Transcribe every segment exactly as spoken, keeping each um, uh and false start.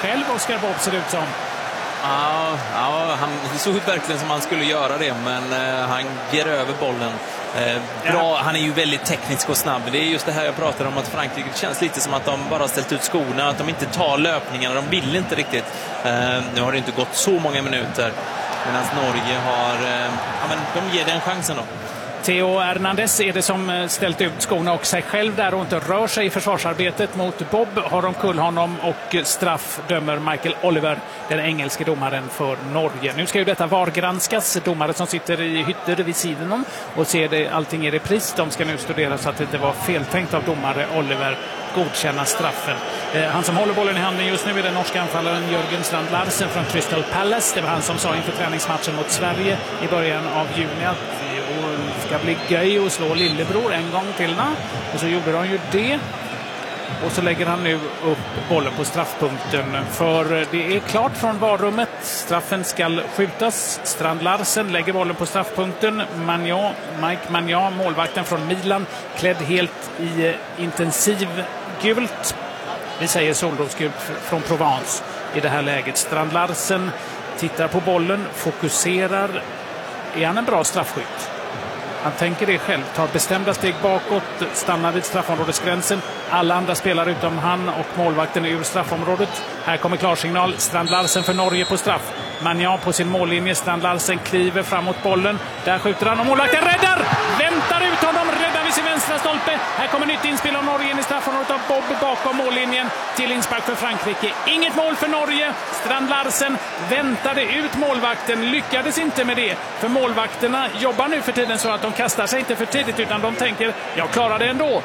själv, Oscar Bob, ser det ut som. Ja, ja, han såg ut verkligen som han skulle göra det, men eh, han ger över bollen. Eh, bra, ja. Han är ju väldigt teknisk och snabb. Det är just det här jag pratar om, att Frankrike känns lite som att de bara har ställt ut skorna, att de inte tar löpningarna, de vill inte riktigt. Eh, nu har det inte gått så många minuter, medan Norge har, eh, ja, men de ger den chansen då. Theo Hernandez är det som ställt ut skorna och sig själv där och inte rör sig i försvarsarbetet mot Bob. Har de kull honom och straff dömer Michael Oliver, den engelske domaren för Norge. Nu ska ju detta vargranskas. Domare som sitter i hytter vid sidan om och ser det, allting i repris. De ska nu studera så att det inte var feltänkt av domare Oliver godkänna straffen. Eh, han som håller bollen i handen just nu är den norska anfallaren Jörgen Strand Larsen från Crystal Palace. Det var han som sa inför träningsmatchen mot Sverige i början av juni att det ska bli göj och slå lillebror en gång till. Och så gjorde de ju det. Och så lägger han nu upp bollen på straffpunkten. För det är klart från varummet. Straffen ska skjutas. Strand Larsen lägger bollen på straffpunkten. Magnan, Mike Magnan, målvakten från Milan, klädd helt i intensiv gult. Vi säger solrosgult från Provence i det här läget. Strand Larsen tittar på bollen, fokuserar. Är han en bra straffskytt? Han tänker det själv, tar bestämda steg bakåt, stannar vid straffområdesgränsen. Alla andra spelar utom han och målvakten är ur straffområdet. Här kommer klarsignal. Strand Larsen för Norge på straff. Magnan på sin mållinje. Strand Larsen kliver fram mot bollen. Där skjuter han och målvakten räddar! Väntar ut honom, räddar vid sin vänstra stolpe. Här kommer nytt inspel av Norge in i straffområdet av Bob bakom mållinjen till inspark för Frankrike. Inget mål för Norge. Strand Larsen väntade ut målvakten, lyckades inte med det. För målvakterna jobbar nu för tiden så att de kastar sig inte för tidigt utan de tänker, jag klarar det ändå.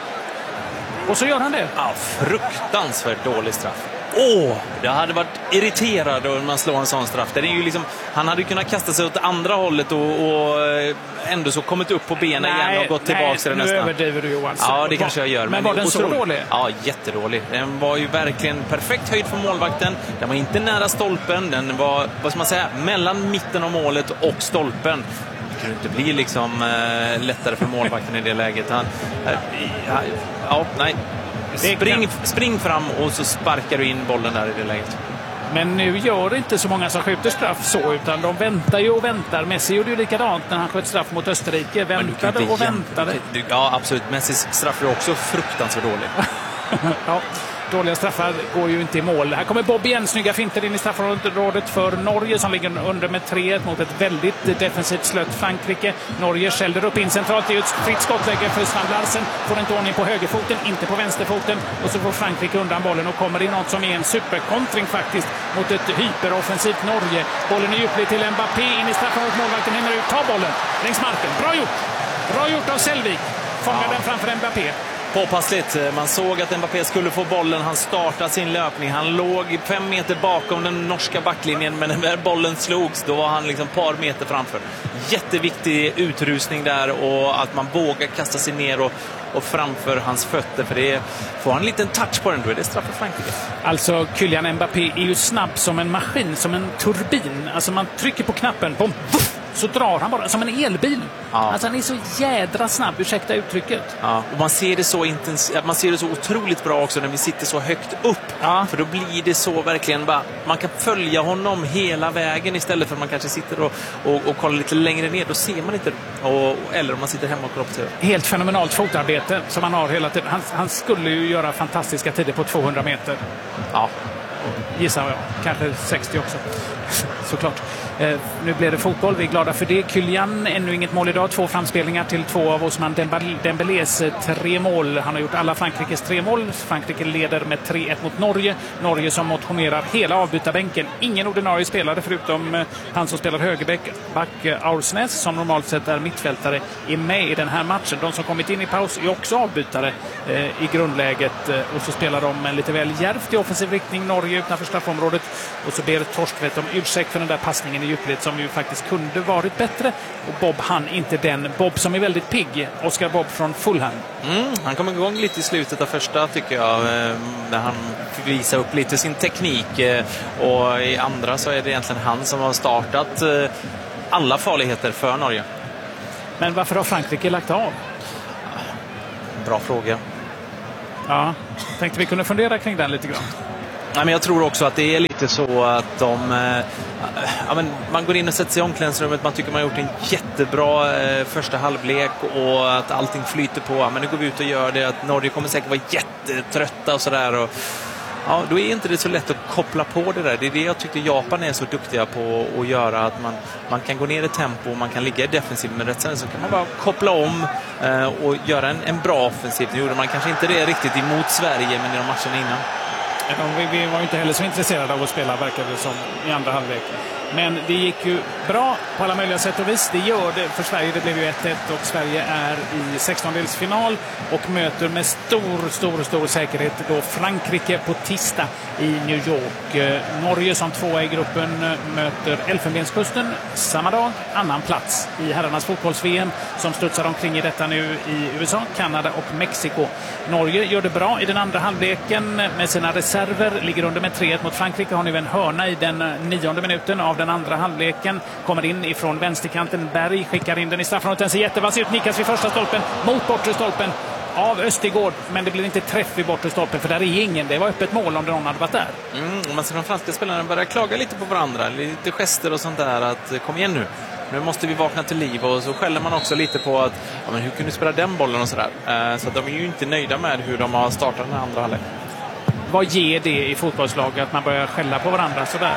Och så gör han det. Ja, fruktansvärt dålig straff. Åh, jag hade varit irriterad om man slår en sån straff. Det är ju liksom, han hade kunnat kasta sig åt andra hållet och, och ändå så kommit upp på benen nej, igen och gått tillbaka till nästan. Nu överdriver du, Johan. Ja, det kanske jag gör. Men, men var den så dålig? Ja, jättedålig. Den var ju verkligen perfekt höjd för målvakten. Den var inte nära stolpen. Den var, vad ska man säga, mellan mitten av målet och stolpen. Det kunde inte bli liksom äh, lättare för målvakten i det läget. Han, äh, ja, ja, nej. Spring, spring fram och så sparkar du in bollen där i det läget. Men nu gör inte så många som skjuter straff så, utan de väntar ju och väntar. Messi gjorde ju likadant när han sköt straff mot Österrike. Väntade och väntade. Ja, absolut. Messis straff är också fruktansvärt dålig. Ja, dåliga straffar går ju inte i mål. Här kommer Bob igen, snygga finter in i straffområdet för Norge som ligger under med tre ett mot ett väldigt defensivt slött Frankrike. Norge skällder upp in centralt i ett fritt skottläge för Strand Larsen. Får inte ordning på högerfoten, inte på vänsterfoten. Och så får Frankrike undan bollen och kommer in något som är en superkontring faktiskt mot ett hyperoffensivt Norge. Bollen är djupled till Mbappé in i straffområdet. Målvakten hinner ut, ta bollen längs marken. Bra gjort! Bra gjort av Selvik. Fångar ja. den framför Mbappé. Påpassligt. Man såg att Mbappé skulle få bollen. Han startade sin löpning. Han låg fem meter bakom den norska backlinjen. Men när bollen slogs, då var han liksom ett par meter framför. Jätteviktig utrustning där. Och att man vågar kasta sig ner och, och framför hans fötter. För det får han en liten touch på den. Då är det straff för Frankrike. Alltså, Kylian Mbappé är ju snabb som en maskin. Som en turbin. Alltså man trycker på knappen. Bom, vuff, så drar han bara som en elbil. Ja. Alltså han är så jädra snabb, ursäkta uttrycket. Ja, och man ser det så intensivt, man ser det så otroligt bra också när vi sitter så högt upp. Ja. För då blir det så verkligen bara, man kan följa honom hela vägen istället för att man kanske sitter och, och, och kollar lite längre ner, då ser man inte. Och, eller om man sitter hemma och kollar på T V. Helt fenomenalt fotarbete som han har hela tiden. Han, han skulle ju göra fantastiska tider på tvåhundra meter. Ja. Gissar jag. Kanske sextio också. Såklart. Eh, nu blir det fotboll. Vi är glada för det. Kylian, ännu inget mål idag. Två framspelningar till två av Ousmane Dembélés tre mål. Han har gjort alla Frankrikes tre mål. Frankrike leder med tre ett mot Norge. Norge som motionerar hela avbytarbänken. Ingen ordinarie spelare förutom eh, han som spelar högerback, back eh, Aursnes, som normalt sett är mittfältare, är med i den här matchen. De som kommit in i paus är också avbytare eh, i grundläget. Eh, och så spelar de en lite väl djärvt i offensiv riktning. Norge utanför straffområdet. Och så ber Torstvedt om ursäkt för den där passningen i djupled som ju faktiskt kunde varit bättre. Och Bob han inte den. Bob som är väldigt pigg. Oscar Bob från Fulham. Mm, han kom igång lite i slutet av första tycker jag. När han fick visa upp lite sin teknik. Och i andra så är det egentligen han som har startat alla farligheter för Norge. Men varför har Frankrike lagt av? Bra fråga. Ja, tänkte vi kunde fundera kring den lite grann. Ja, men jag tror också att det är lite så att de, eh, ja, men man går in och sätter sig i omklädningsrummet, man tycker man har gjort en jättebra eh, första halvlek och att allting flyter på. Ja, men nu går vi ut och gör det, att Norge kommer säkert vara jättetrötta och sådär. Och ja, då är inte det så lätt att koppla på det där. Det är det jag tyckte Japan är så duktiga på att göra, att man, man kan gå ner i tempo och man kan ligga i defensiv, men rätt sen så kan man bara koppla om eh, och göra en, en bra offensiv. Nu gjorde man kanske inte det riktigt emot Sverige, men i de matcherna innan. Vi var ju inte heller så intresserade av att spela, verkade det som, i andra halvlek. Men det gick ju bra på alla möjliga sätt och vis. Det gör det för Sverige. Det blev ju ett ett och Sverige är i sextondelsfinal och möter med stor, stor, stor säkerhet då Frankrike på tisdag i New York. Norge som tvåa i gruppen möter Elfenbenskusten samma dag, annan plats i herrarnas fotbolls-V M som studsar omkring i detta nu i U S A, Kanada och Mexiko. Norge gör det bra i den andra halvleken med sina reserver, ligger under med tre ett mot Frankrike, har nu en hörna i den nionde minuten av den andra halvleken, kommer in ifrån vänsterkanten. Berg skickar in den i straffområdet. Den ser jättevass ut. Nikas vid första stolpen mot bortre stolpen av Östigård, men det blir inte träff i bortre stolpen för där är ingen. Det var öppet mål om det någon hade varit där. Mm, och man ser de franska spelarna börjar klaga lite på varandra, lite gester och sånt där, att kom igen nu. Nu måste vi vakna till liv, och så skäller man också lite på att ja, men hur kan du spela den bollen och sådär. Uh, så att de är ju inte nöjda med hur de har startat den andra halvlek. Vad ger det i fotbollslag att man börjar skälla på varandra sådär?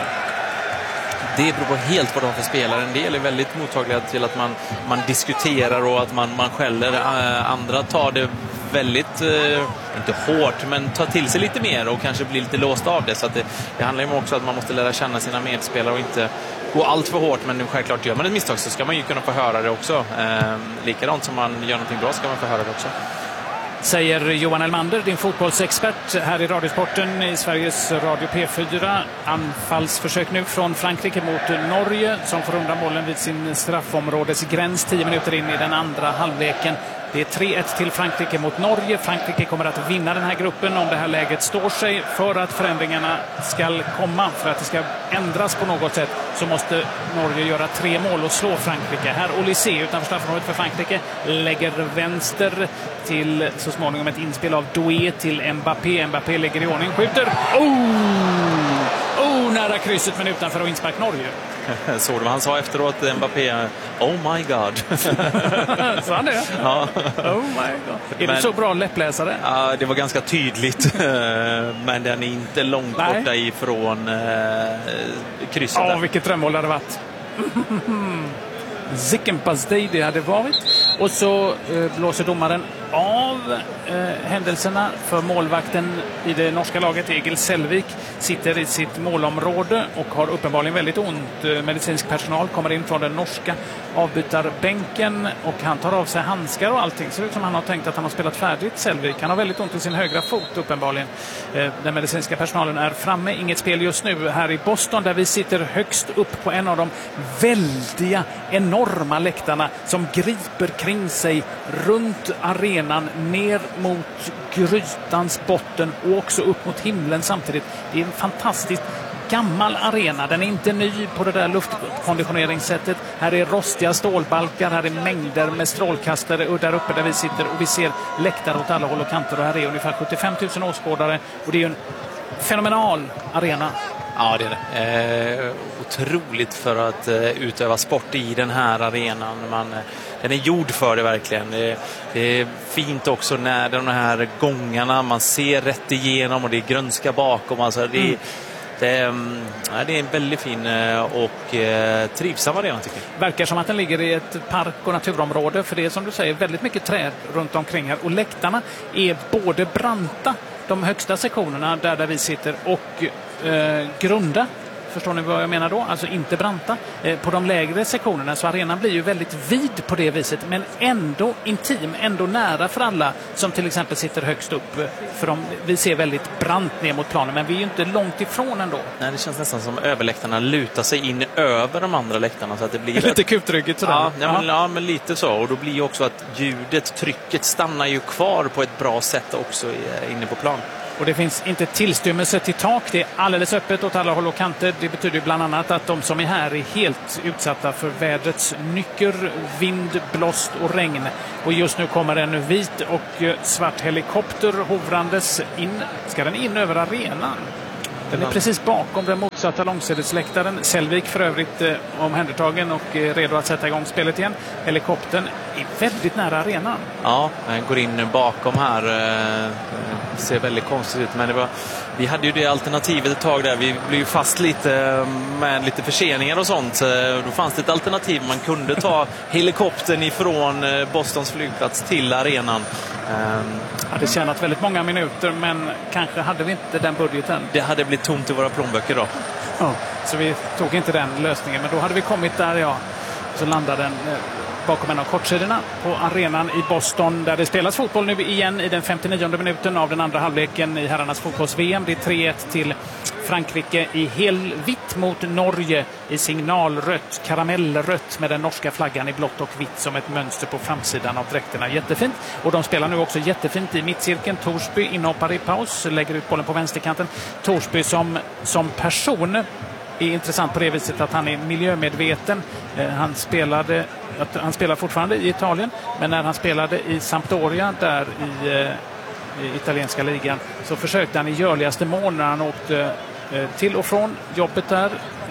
Det beror på helt vad de för spelare. En del är väldigt mottagliga till att man, man diskuterar och att man, man skäller. Andra tar det väldigt, eh, inte hårt, men tar till sig lite mer och kanske blir lite låst av det. Så att det, det handlar ju också om att man måste lära känna sina medspelare och inte gå allt för hårt. Men självklart gör man ett misstag så ska man ju kunna få höra det också. Eh, likadant som man gör någonting bra ska man få höra det också. Säger Johan Elmander, din fotbollsexpert här i Radiosporten i Sveriges Radio P fyra. Anfallsförsök nu från Frankrike mot Norge som får undan bollen vid sin straffområdesgräns tio minuter in i den andra halvleken. Det är tre ett till Frankrike mot Norge. Frankrike kommer att vinna den här gruppen om det här läget står sig. För att förändringarna ska komma, för att det ska ändras på något sätt, så måste Norge göra tre mål och slå Frankrike. Här Olysée utanför straffområdet för Frankrike lägger vänster till så småningom ett inspel av Doué till Mbappé. Mbappé lägger i ordning, skjuter. Oh! Oh, nära krysset men utanför och inspark Norge. Så det, han sa efteråt Mbappé, oh my god. Så han det? Ja. Oh my god. Är men, du så bra läppläsare? Ja, det var ganska tydligt. Men den är inte långt Nej. borta ifrån eh, krysset. Ja, vilket drömmål det hade varit. Zickenpastej det hade varit. Och så eh, blåser domaren av eh, händelserna för målvakten i det norska laget. Egil Selvik sitter i sitt målområde och har uppenbarligen väldigt ont. Eh, medicinsk personal kommer in från den norska avbytarbänken och han tar av sig handskar och allting. Ser ut som han har tänkt att han har spelat färdigt, Selvik. Han har väldigt ont i sin högra fot uppenbarligen. Eh, den medicinska personalen är framme. Inget spel just nu här i Boston där vi sitter högst upp på en av de väldiga, enorma läktarna som griper kring sig runt arenan ner mot grytans botten och också upp mot himlen samtidigt. Det är en fantastiskt gammal arena. Den är inte ny på det där luftkonditioneringssättet. Här är rostiga stålbalkar, här är mängder med strålkastare och där uppe där vi sitter och vi ser läktare åt alla håll och kanter och här är ungefär sjuttiofem tusen åskådare och det är ju en fenomenal arena. Ja, det är det. Eh, otroligt för att eh, utöva sport i den här arenan. Man, eh, den är gjord för det verkligen. Det, det är fint också när de här gångarna, man ser rätt igenom och det är grönska bakom. Alltså, det, mm. det, ja, det är en väldigt fin och eh, trivsam arena tycker jag. Verkar som att den ligger i ett park- och naturområde, för det är som du säger väldigt mycket träd runt omkring här. Och läktarna är både branta, de högsta sektionerna där, där vi sitter, och eh, grunda. Förstår ni vad jag menar då? Alltså inte branta. Eh, på de lägre sektionerna så arenan blir ju väldigt vid på det viset, men ändå intim, ändå nära för alla som till exempel sitter högst upp. För de, vi ser väldigt brant ner mot planen, men vi är ju inte långt ifrån ändå. Nej, det känns nästan som överläktarna lutar sig in över de andra läktarna så att det blir lite kutryggigt sådär. Ja, ja, men, ja, men lite så. Och då blir ju också att ljudet, trycket stannar ju kvar på ett bra sätt också inne på plan. Och det finns inte tillstymmelse till tak. Det är alldeles öppet åt alla håll och kanter. Det betyder bland annat att de som är här är helt utsatta för vädrets nycker, vind, blåst och regn. Och just nu kommer en vit och svart helikopter hovrandes in. Ska den in över arenan? Den är precis bakom den motsatta långsidesläktaren. Selvik för övrigt eh, omhändertagen och eh, redo att sätta igång spelet igen. Helikoptern är väldigt nära arenan. Ja, den går in bakom här. Eh, ser väldigt konstigt ut. Men det var, vi hade ju det alternativet ett tag där. Vi blev ju fast lite med lite förseningar och sånt. Då fanns det ett alternativ. Man kunde ta helikoptern ifrån Bostons flygplats till arenan. Hade tjänat väldigt många minuter, men kanske hade vi inte den budgeten. Det hade blivit tomt i våra plånböcker då. Ja, så vi tog inte den lösningen. Men då hade vi kommit där, ja. Så landade den bakom en av kortsidorna på arenan i Boston, där det spelas fotboll nu igen i den femtionionde minuten av den andra halvleken i herrarnas fotbolls-V M. Det är tre ett till Frankrike i helvitt mot Norge i signalrött, karamellrött med den norska flaggan i blått och vitt som ett mönster på framsidan av dräkterna. Jättefint. Och de spelar nu också jättefint i mittcirkeln. Torsby inhoppar i paus, lägger ut bollen på vänsterkanten. Torsby som, som person är intressant på det viset att han är miljömedveten. Eh, han spelade han spelar fortfarande i Italien, men när han spelade i Sampdoria där i, eh, i italienska ligan så försökte han i görligaste mån när han åkte eh, till och från jobbet där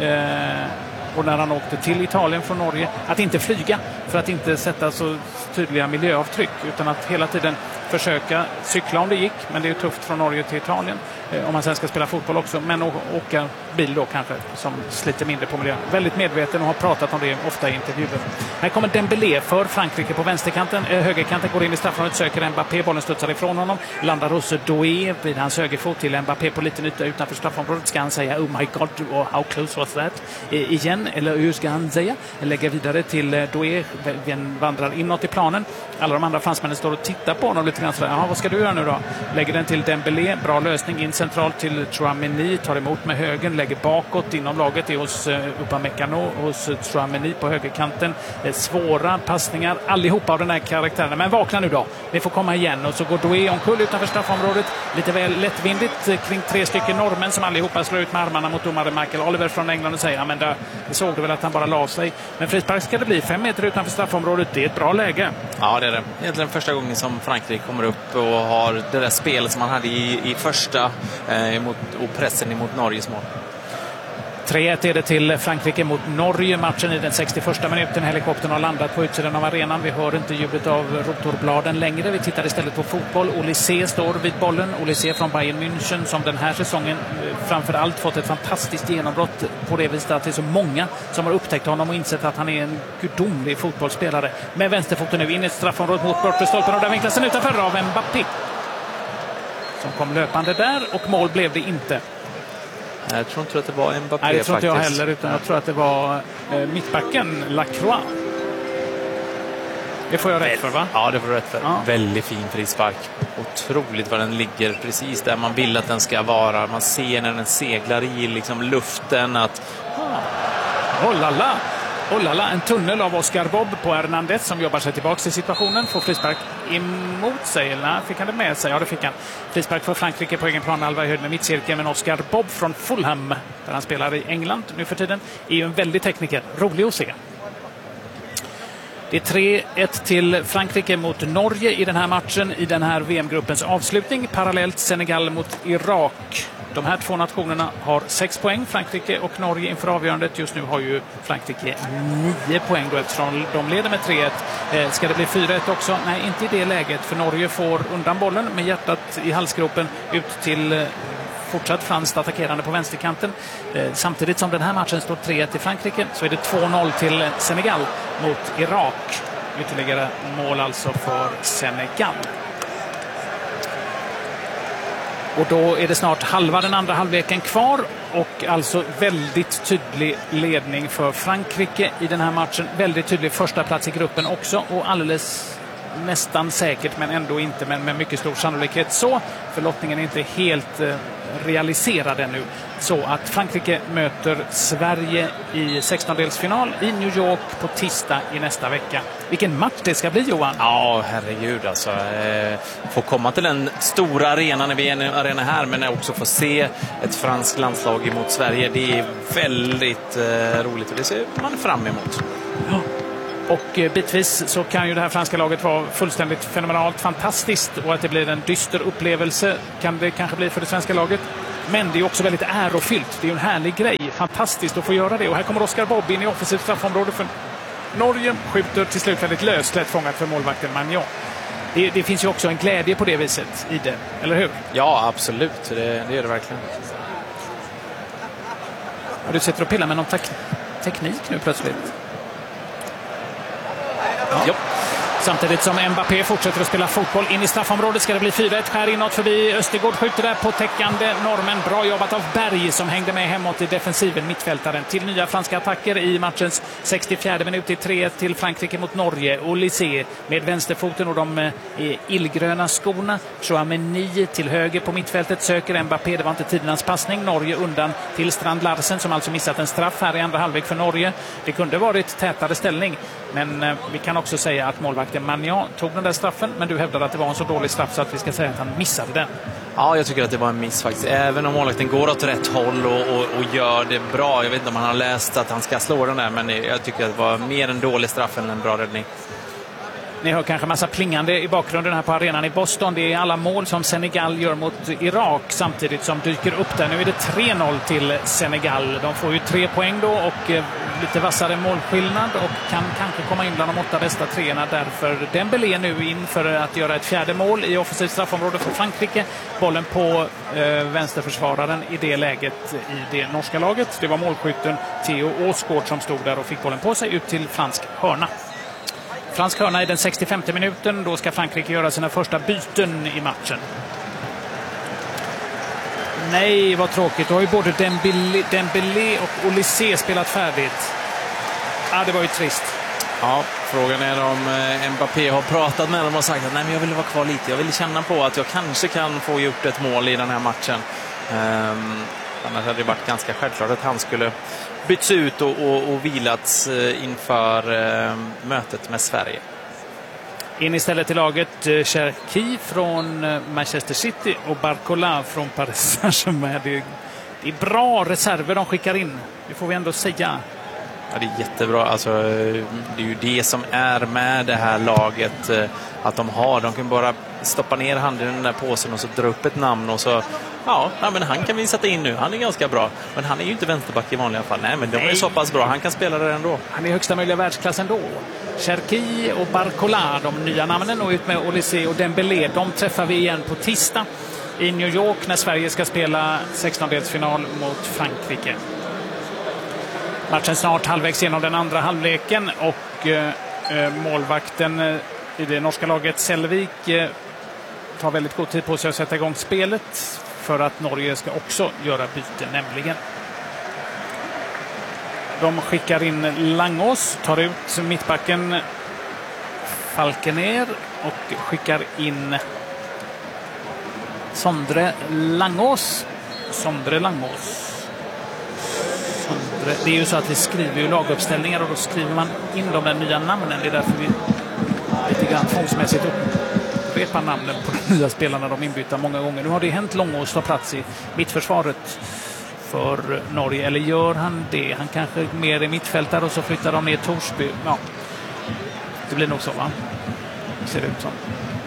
eh, och när han åkte till Italien från Norge att inte flyga för att inte sätta så tydliga miljöavtryck, utan att hela tiden försöka cykla om det gick, men det är tufft från Norge till Italien eh, om man sen ska spela fotboll också, men å- åka bil då kanske som sliter mindre på miljön. Väldigt medveten och har pratat om det ofta i intervjuer. Här kommer Dembélé för Frankrike på vänsterkanten. Eh, högerkanten går in i straffområdet, söker Mbappé, bollen studsar ifrån honom, landar hos Doué vid hans högerfot till Mbappé på liten yta utanför straffområdet. Ska han säga oh my god, oh, how close was that? Eh, igen, eller hur ska han säga? Lägger vidare till eh, Doué, den vandrar inåt i planen. Alla de andra fransmännen står och tittar på honom lite grann sådär. Jaha, vad ska du göra nu då? Lägger den till Dembélé, bra lösning in centralt till Tchouaméni, tar emot med högen, lägger bakåt inom laget, är hos uh, Upamecano, hos uh, Tchouaméni på högerkanten. Eh, svåra passningar, allihopa av den här karaktären. Men vakna nu då, vi får komma igen. Och så går Doué omkull utanför straffområdet, lite väl lättvindigt eh, kring tre stycken norrmän som allihopa slår ut med armarna mot domare Michael Oliver från England och säger, ja men det, det såg du väl att han bara la sig. Men frispark ska det bli, fem meter utanför straffområdet, det är ett bra läge. Ja, det är det. Egentligen första gången som Frankrike kommer upp och har det där spelet som man hade i, i första eh, emot, och pressen emot Norges mål. tre ett är det till Frankrike mot Norge. Matchen i den sextioförsta minuten. Helikoptern har landat på utsidan av arenan. Vi hör inte ljudet av rotorbladen längre. Vi tittar istället på fotboll. Olysée står vid bollen. Olysée från Bayern München som den här säsongen framförallt fått ett fantastiskt genombrott på det viset att det är så många som har upptäckt honom och insett att han är en gudomlig fotbollsspelare. Med vänsterfoten nu in i ett straffområde mot bortre stolpen och där vinklas den utanför av Mbappé som kom löpande där och mål blev det inte. Jag tror inte att det var Mbappé. Nej, det tror inte jag faktiskt. heller, utan jag tror att det var eh, mittbacken Lacroix. Det får jag rätt för, va? Ja, det får du rätt för. Ja. Väldigt fin frispark. Otroligt vad den ligger precis där man vill att den ska vara. Man ser när den seglar i liksom luften att... Ah. Oh la la! Oh la la, en tunnel av Oscar Bob på Hernandez som jobbar sig tillbaka i situationen. Får frispark emot sig, eller fick han det med sig? Ja, det fick han. Frispark för Frankrike på egen plan, halva i höjd med mittcirkeln. Men Oscar Bob från Fulham, där han spelar i England nu för tiden, är ju en väldig tekniker. Rolig att se. Det är tre ett till Frankrike mot Norge i den här matchen, i den här V M-gruppens avslutning. Parallellt Senegal mot Irak. De här två nationerna har sex poäng, Frankrike och Norge inför avgörandet. Just nu har ju Frankrike nio poäng då eftersom de leder med tre ett. Eh, ska det bli fyra ett också? Nej, inte i det läget, för Norge får undan bollen med hjärtat i halsgropen ut till eh, fortsatt franskt attackerande på vänsterkanten. Eh, samtidigt som den här matchen står tre ett till Frankrike så är det två noll till Senegal mot Irak. Ytterligare mål alltså för Senegal. Och då är det snart halva den andra halvleken kvar och alltså väldigt tydlig ledning för Frankrike i den här matchen. Väldigt tydlig första plats i gruppen också och alldeles nästan säkert men ändå inte, men med mycket stor sannolikhet så. För lottningen är inte helt eh, realiserad ännu. Så att Frankrike möter Sverige i sextondelsfinal i New York på tisdag i nästa vecka. Vilken match det ska bli, Johan! Ja, herregud alltså. Eh, få komma till den stora arenan när vi är en arena här, men också få se ett franskt landslag emot Sverige. Det är väldigt eh, roligt och det ser man fram emot. Ja. Och eh, bitvis så kan ju det här franska laget vara fullständigt fenomenalt fantastiskt och att det blir en dyster upplevelse kan det kanske bli för det svenska laget. Men det är också väldigt ärofyllt. Det är en härlig grej. Fantastiskt att få göra det. Och här kommer Oscar Bob in i offensivt straffområde för Norge. Skjuter till slut väldigt löst, lätt fångat för målvakten Magnan. Det, det finns ju också en glädje på det viset i det, eller hur? Ja, absolut. Det, det gör det verkligen. Ja, du sitter och pillar med någon tek- teknik nu plötsligt. Ja. Ja. Samtidigt som Mbappé fortsätter att spela fotboll in i straffområdet ska det bli fyra ett. Skär inåt förbi Östergård, skjuter där på täckande normen. Bra jobbat av Berg som hängde med hemåt i defensiven, mittfältaren. Till nya franska attacker i matchens sextiofjärde minut till tre ett till Frankrike mot Norge. Olysée med vänsterfoten och de eh, illgröna skorna. Chouameni till höger på mittfältet söker Mbappé. Det var inte tidernas passning. Norge undan till Strand Larsen som alltså missat en straff här i andra halvlek för Norge. Det kunde varit tätare ställning. Men eh, vi kan också säga att målvakten Magnan tog den där straffen, men du hävdade att det var en så dålig straff så att vi ska säga att han missade den. Ja, jag tycker att det var en miss faktiskt. Även om målvakten går åt rätt håll och, och, och gör det bra. Jag vet inte om han har läst att han ska slå den där, men jag tycker att det var mer en dålig straff än en bra räddning. Ni hör kanske massa plingande i bakgrunden här på arenan i Boston. Det är alla mål som Senegal gör mot Irak samtidigt som dyker upp där. Nu är det tre noll till Senegal. De får ju tre poäng då och eh, lite vassare målskillnad och kan kanske komma in bland de åtta bästa treorna. Därför Dembélé nu in för att göra ett fjärde mål i offensivt straffområde för Frankrike. Bollen på eh, vänsterförsvararen i det läget i det norska laget. Det var målskytten Theo Åsgård som stod där och fick bollen på sig ut till fransk hörna. Fransk hörna i den sextiofemte minuten. Då ska Frankrike göra sina första byten i matchen. Nej, vad tråkigt. Då har ju både Dembélé, Dembélé och Olysée spelat färdigt. Ja, det var ju trist. Ja, frågan är om eh, Mbappé har pratat med dem och sagt att nej, men jag vill vara kvar lite. Jag vill känna på att jag kanske kan få gjort ett mål i den här matchen. Um, annars hade det varit ganska självklart att han skulle byts ut och, och, och vilats inför eh, mötet med Sverige. In istället i laget eh, Cherki från eh, Manchester City och Barcola från Paris Saint-Germain. Det, det är bra reserver de skickar in, det får vi ändå säga. Ja, det är jättebra. Alltså, det är ju det som är med det här laget, att de har. De kan bara stoppa ner handen i den där påsen och så dra upp ett namn och så, ja, ja men han kan vi sätta in nu. Han är ganska bra. Men han är ju inte vänsterback i vanliga fall. Nej, men de är så pass bra. Han kan spela det ändå. Han är högsta möjliga världsklass ändå. Cherki och Barcola, de nya namnen, och ut med Olysée och Dembélé. De träffar vi igen på tisdag i New York när Sverige ska spela sextondelsfinal mot Frankrike. Matchen snart halvvägs genom den andra halvleken och eh, målvakten eh, i det norska laget Selvik eh, tar väldigt god tid på sig att sätta igång spelet för att Norge ska också göra byte, nämligen. De skickar in Langås, tar ut mittbacken Falkener och skickar in Sondre Langås. Sondre Langås. Det är ju så att vi skriver ju laguppställningar och då skriver man in de där nya namnen. Det är därför vi lite grann tvångsmässigt upprepar namnen på de nya spelarna de inbyter många gånger. Nu har det hänt Långås ta plats i mittförsvaret för Norge. Eller gör han det? Han kanske mer i mittfältare och så flyttar de ner Torsby. Ja, det blir nog så, va? Ser det ut som.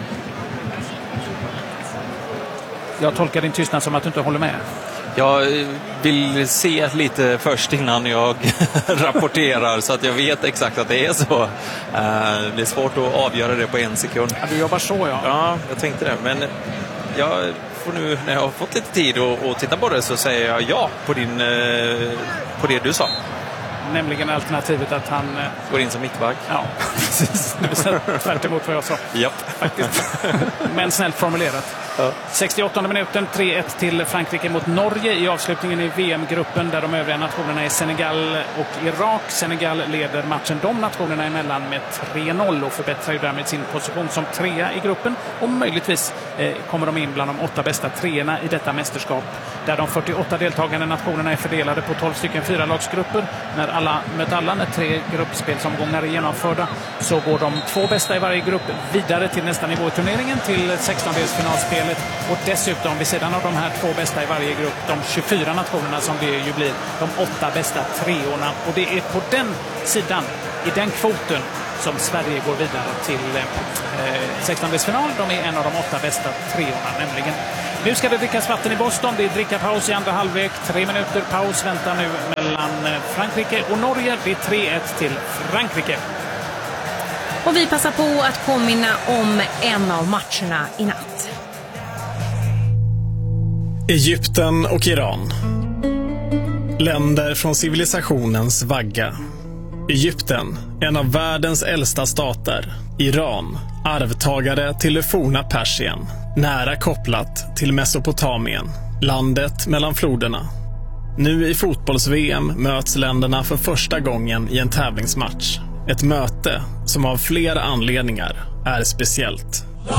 Jag tolkar din tystnad som att du inte håller med. Jag vill se lite först innan jag rapporterar så att jag vet exakt att det är så. Det är svårt att avgöra det på en sekund. Ja, du jobbar så, ja. Ja, jag tänkte det. Men jag får nu, när jag har fått lite tid att titta på det, så säger jag ja på, din, på det du sa. Nämligen alternativet att han går in som mittback. Ja, precis. Det är tvärt emot vad jag sa. Japp. Faktiskt. Men snällt formulerat. Ja. sextioåttonde minuten, tre ett till Frankrike mot Norge i avslutningen i V M-gruppen där de övriga nationerna är Senegal och Irak. Senegal leder matchen de nationerna emellan med tre noll och förbättrar ju därmed sin position som trea i gruppen. Och möjligtvis eh, kommer de in bland de åtta bästa treorna i detta mästerskap där de fyrtioåtta deltagande nationerna är fördelade på tolv stycken fyralagsgrupper. När alla mött alla, när tre gruppspelsomgångar är genomförda, så går de två bästa i varje grupp vidare till nästa nivå i turneringen, till sextondelsfinalspelet. Och dessutom vid sidan av de här två bästa i varje grupp, de tjugofyra nationerna som det ju blir, de åtta bästa treorna. Och det är på den sidan, i den kvoten, som Sverige går vidare till eh, sextondelsfinal. De är en av de åtta bästa treorna nämligen. Nu ska det drickas vatten i Boston. Det är drickapaus i andra halvlek. Tre minuter paus väntar nu mellan Frankrike och Norge. Det är tre ett till Frankrike. Och vi passar på att påminna om en av matcherna i natt. Egypten och Iran. Länder från civilisationens vagga. Egypten, en av världens äldsta stater. Iran, arvtagare till det forna Persien. Nära kopplat till Mesopotamien, landet mellan floderna. Nu i fotbolls-V M möts länderna för första gången i en tävlingsmatch. Ett möte som av flera anledningar är speciellt.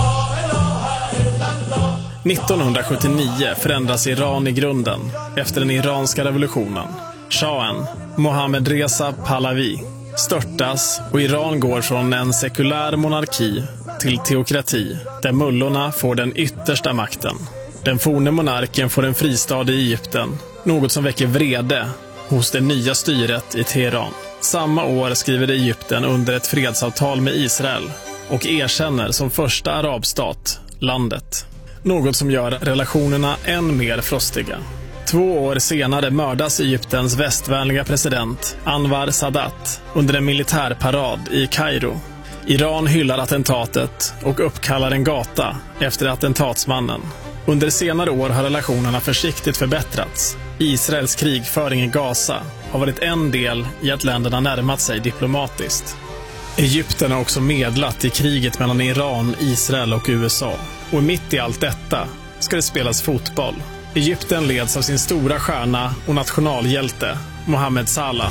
nittonhundrasjuttionio förändras Iran i grunden efter den iranska revolutionen. Shahen, Mohammed Reza Pahlavi, störtas och Iran går från en sekulär monarki till teokrati där mullorna får den yttersta makten. Den forne monarken får en fristad i Egypten, något som väcker vrede hos det nya styret i Teheran. Samma år skriver Egypten under ett fredsavtal med Israel och erkänner som första arabstat landet. Något som gör relationerna än mer frostiga. Två år senare mördas Egyptens västvänliga president Anwar Sadat under en militärparad i Kairo. Iran hyllar attentatet och uppkallar en gata efter attentatsmannen. Under senare år har relationerna försiktigt förbättrats. Israels krigföring i Gaza har varit en del i att länderna närmat sig diplomatiskt. Egypten har också medlat i kriget mellan Iran, Israel och U S A. Och mitt i allt detta ska det spelas fotboll. Egypten leds av sin stora stjärna och nationalhjälte Mohamed Salah.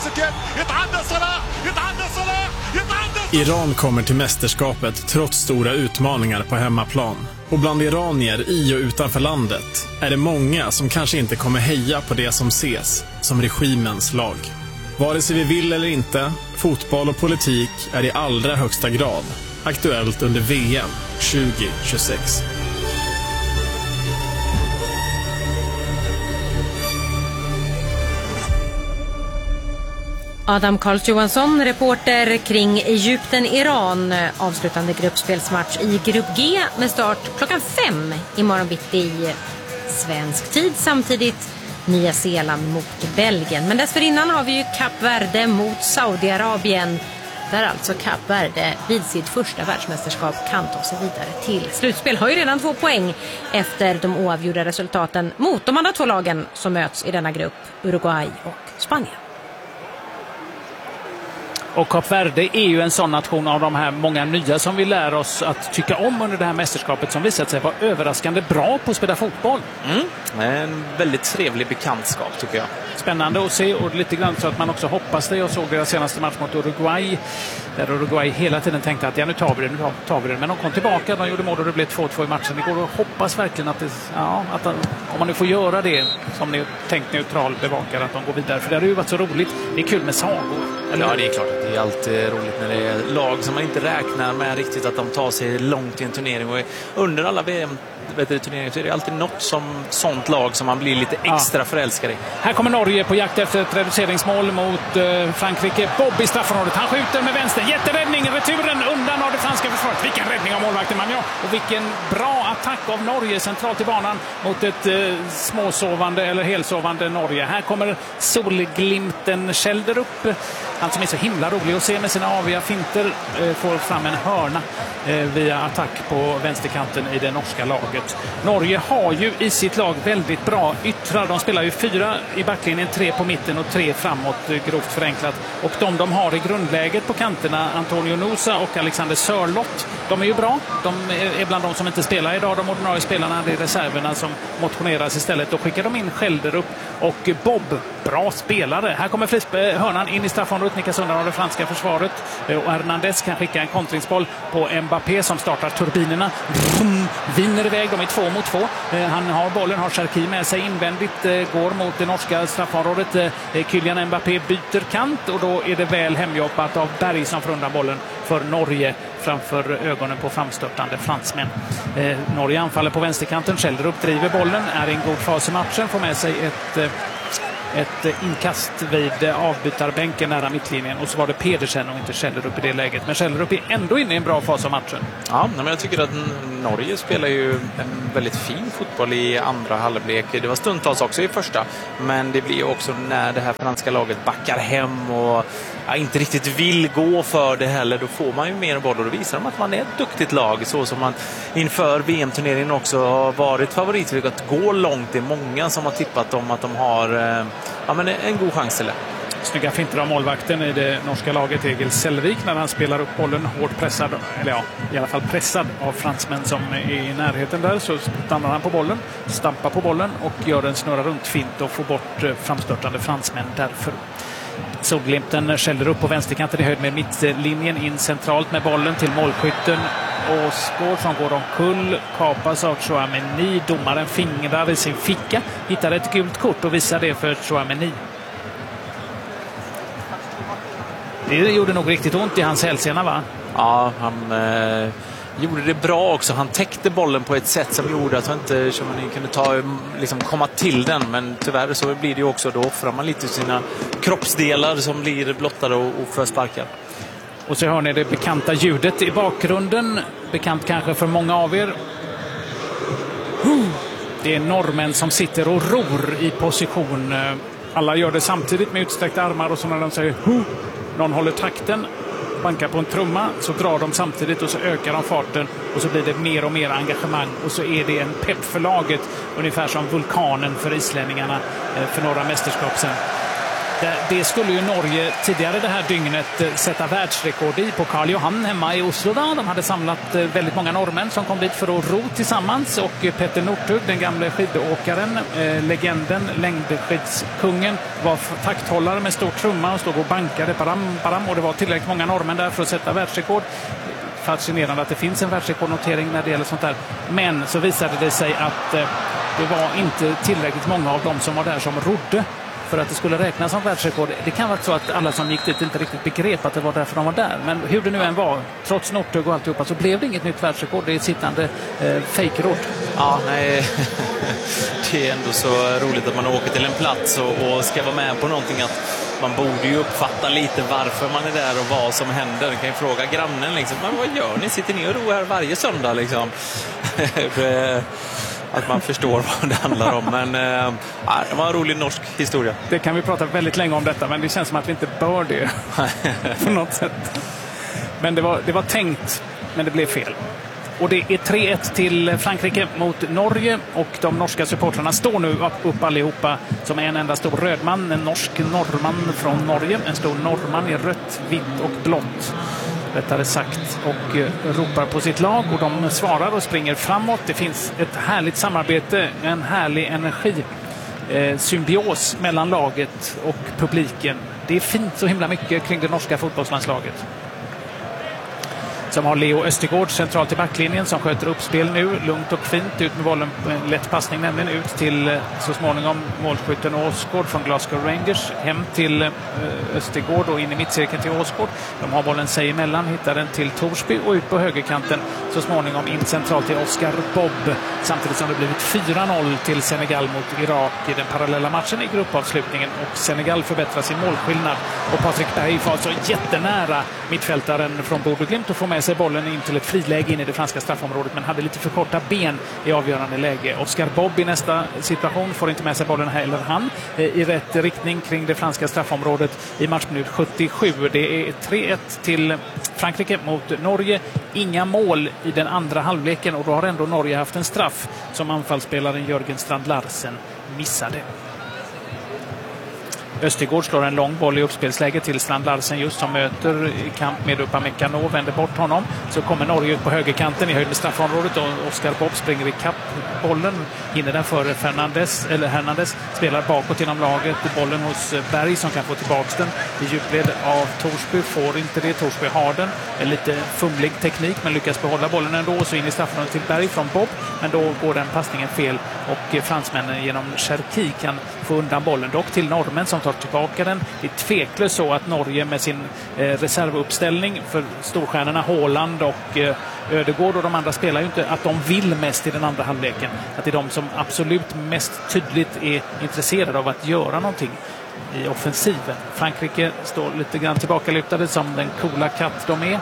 Iran kommer till mästerskapet trots stora utmaningar på hemmaplan. Och bland iranier i och utanför landet är det många som kanske inte kommer heja på det som ses som regimens lag. Vare sig vi vill eller inte, fotboll och politik är i allra högsta grad aktuellt under V M tjugo tjugosex. Adam Karls Johansson, reporter kring Egypten-Iran. Avslutande gruppspelsmatch i grupp G med start klockan fem imorgon bitti svensk tid. Samtidigt Nya Zeeland mot Belgien. Men dessförinnan har vi ju Kap Verde mot Saudiarabien. Där alltså Kap Verde vid sitt första världsmästerskap kan ta sig vidare till slutspel. Har ju redan två poäng efter de oavgjorda resultaten mot de andra två lagen som möts i denna grupp, Uruguay och Spanien. Och Kap Verde är ju en sån nation av de här många nya som vi lär oss att tycka om under det här mästerskapet, som visat sig vara överraskande bra på att spela fotboll. Mm. En väldigt trevlig bekantskap tycker jag. Spännande att se, och lite grann så att man också hoppas det. Jag såg deras senaste match mot Uruguay där Uruguay hela tiden tänkte att ja, nu tar vi det, nu tar vi det. Men de kom tillbaka, de gjorde mål och det blev två två i matchen. Det går och hoppas verkligen att, det, ja, att om man nu får göra det som ni tänkt neutral bevakare, att de går vidare. För det har ju varit så roligt. Det är kul med sagor. Eller? Ja, det är klart. Det är alltid roligt när det är lag som man inte räknar med riktigt att de tar sig långt i en turnering. Och under alla V M turneringar så är det alltid något som sånt lag som man blir lite extra ja. förälskad i. Här kommer Norge på jakt efter ett reduceringsmål mot eh, Frankrike. Bob i straffområdet. Han skjuter med vänster. Jätteräddning. Returen undan av det franska försvaret. Vilken räddning av målvakten Magnon. Och vilken bra attack av Norge centralt i banan mot ett eh, småsovande eller helsovande Norge. Här kommer solglimten Kjelderup. Han som är så himla rolig att se med sina aviga finter eh, får fram en hörna eh, via attack på vänsterkanten i det norska laget. Norge har ju i sitt lag väldigt bra yttrar. De spelar ju fyra i backlinjen, tre på mitten och tre framåt, grovt förenklat. Och de de har i grundläget på kanterna, Antonio Nusa och Alexander Sörlott, de är ju bra. De är bland de som inte spelar idag. De ordinarie spelarna, det är reserverna som motioneras istället. Då skickar de in Kjelderup och Bob. Bra spelare. Här kommer fris- hörnan in i straffområdet, nickas undan av det franska försvaret. Och Hernandez kan skicka en kontringsboll på Mbappé som startar turbinerna. Vroom, vinner iväg, de är två mot två. Han har bollen, har Cherki med sig invändigt, går mot det norska straffområdet. Kylian Mbappé byter kant och då är det väl hemjobbat av Berg som får undan bollen för Norge framför ögonen på framstörtande fransmän. Eh, Norge anfaller på vänsterkanten. Kjelderup driver bollen, är i en god fas i matchen, får med sig ett eh, ett inkast vid avbytarbänken nära mittlinjen och så var det Pedersen och inte Kjellerup i det läget. Men Kjellerup är ändå inne i en bra fas av matchen. Ja, men jag tycker att Norge spelar ju en väldigt fin fotboll i andra halvlek. Det var stundtals också i första, men det blir ju också när det här franska laget backar hem och ja, inte riktigt vill gå för det heller, då får man ju mer boll och då visar de att man är ett duktigt lag, så som man inför V M-turneringen också har varit favorit för att gå långt. Det är många som har tippat om att de har ja, men en god chans till det. Snygga finter av målvakten i det norska laget Egil Selvik när han spelar upp bollen hårt pressad, eller ja, i alla fall pressad av fransmän som är i närheten där, så stannar han på bollen, stampar på bollen och gör en snurra runt fint och får bort framstörtande fransmän därför. Solglimten skäller upp på vänsterkanten i höjd med mittlinjen in centralt med bollen till målskytten och skår som går omkull, kapas av Chouameni. Domaren fingrar i sin ficka, hittar ett gult kort och visar det för Chouameni. Det gjorde nog riktigt ont i hans hälsena, va? Ja, han eh, gjorde det bra också. Han täckte bollen på ett sätt som gjorde att han inte Chouameni kunde ta, liksom, komma till den. Men tyvärr så blir det ju också, då offrar man lite sina kroppsdelar som blir blottade och, och försparkar. Och så hör ni det bekanta ljudet i bakgrunden. Bekant kanske för många av er. Det är norrmän som sitter och ror i position. Alla gör det samtidigt med utsträckta armar och så när de säger Hu! Någon håller takten, bankar på en trumma, så drar de samtidigt och så ökar de farten och så blir det mer och mer engagemang och så är det en pepp för laget, ungefär som vulkanen för islänningarna för några mästerskap sedan. Det skulle ju Norge tidigare det här dygnet sätta världsrekord i på Karl Johan hemma i Oslo. De hade samlat väldigt många norrmän som kom dit för att ro tillsammans och Petter Northug, den gamla skidåkaren, eh, legenden, längdskidskungen, var takthållare med stor trumma och stod och bankade param, param, och det var tillräckligt många norrmän där för att sätta världsrekord. Fascinerande att det finns en världsrekordnotering när det gäller sånt där. Men så visade det sig att eh, det var inte tillräckligt många av dem som var där som rodde för att det skulle räknas som världsrekord. Det kan vara så att alla som gick dit inte riktigt begrep att det var därför de var där. Men hur det nu än var, trots Northug och alltihopa, så blev det inget nytt världsrekord. Det är ett sittande eh, fake-rekord. Ja, nej. Det är ändå så roligt att man åker till en plats och, och ska vara med på någonting, att man borde ju uppfatta lite varför man är där och vad som händer. Man kan ju fråga grannen liksom, men vad gör ni? Sitter ni och ro här varje söndag liksom? Att man förstår vad det handlar om. Men äh, det var en rolig norsk historia. Det kan vi prata väldigt länge om detta, men det känns som att vi inte bör det på något sätt. Men det var, det var tänkt, men det blev fel. Och det är tre ett till Frankrike mot Norge och de norska supportrarna står nu upp, upp allihopa som en enda stor rödman, en norsk norrman från Norge, en stor norrman i rött, vitt och blått. Rättare sagt, och eh, ropar på sitt lag och de svarar och springer framåt. Det finns ett härligt samarbete, en härlig energi, eh, symbios mellan laget och publiken. Det är fint så himla mycket kring det norska fotbollslandslaget. Som har Leo Östergård centralt i backlinjen som sköter uppspel nu, lugnt och fint, ut med bollen, en lätt passning nämligen ut till så småningom målskytten Åsgård från Glasgow Rangers, hem till Östergård och in i mittcirkeln till Åsgård. De har bollen sig emellan, hittar den till Torsby och ut på högerkanten så småningom in centralt till Oscar Bob, samtidigt som det blivit fyra noll till Senegal mot Irak i den parallella matchen i gruppavslutningen, och Senegal förbättrar sin målskillnad och Patrik Berg får alltså jättenära mittfältaren från Bodø Glimt och får med sig bollen in till ett friläge in i det franska straffområdet, men hade lite för korta ben i avgörande läge. Oscar Bob i nästa situation får inte med sig bollen heller han i rätt riktning kring det franska straffområdet i matchminut sjuttiosju. Det är tre ett till Frankrike mot Norge. Inga mål i den andra halvleken och då har ändå Norge haft en straff som anfallsspelaren Jörgen Strand Larsen missade. Östergård slår en lång boll i uppspelsläge till Strand Larsen just som möter i kamp med Upamecano och vänder bort honom. Så kommer Norge ut på högerkanten i höjd med straffområdet och Oscar Bob springer i kapp bollen, hinner den före Fernandes, eller Hernandez spelar bakåt inom laget, bollen hos Berg som kan få tillbaka den i djupled av Torsby, får inte det. Torsby har den, en lite fumlig teknik men lyckas behålla bollen ändå, så in i straffområdet till Berg från Bob, men då går den passningen fel och fransmännen genom Cherki kan få undan bollen, dock till norrmän som tar tar tillbaka den. Det är tveklöst så att Norge med sin eh, reservuppställning för storstjärnorna Haaland och eh, Ödegård och de andra spelar ju inte, att de vill mest i den andra halvleken. Att det är de som absolut mest tydligt är intresserade av att göra någonting i offensiven. Frankrike står lite grann tillbakalutade som den coola katt de är.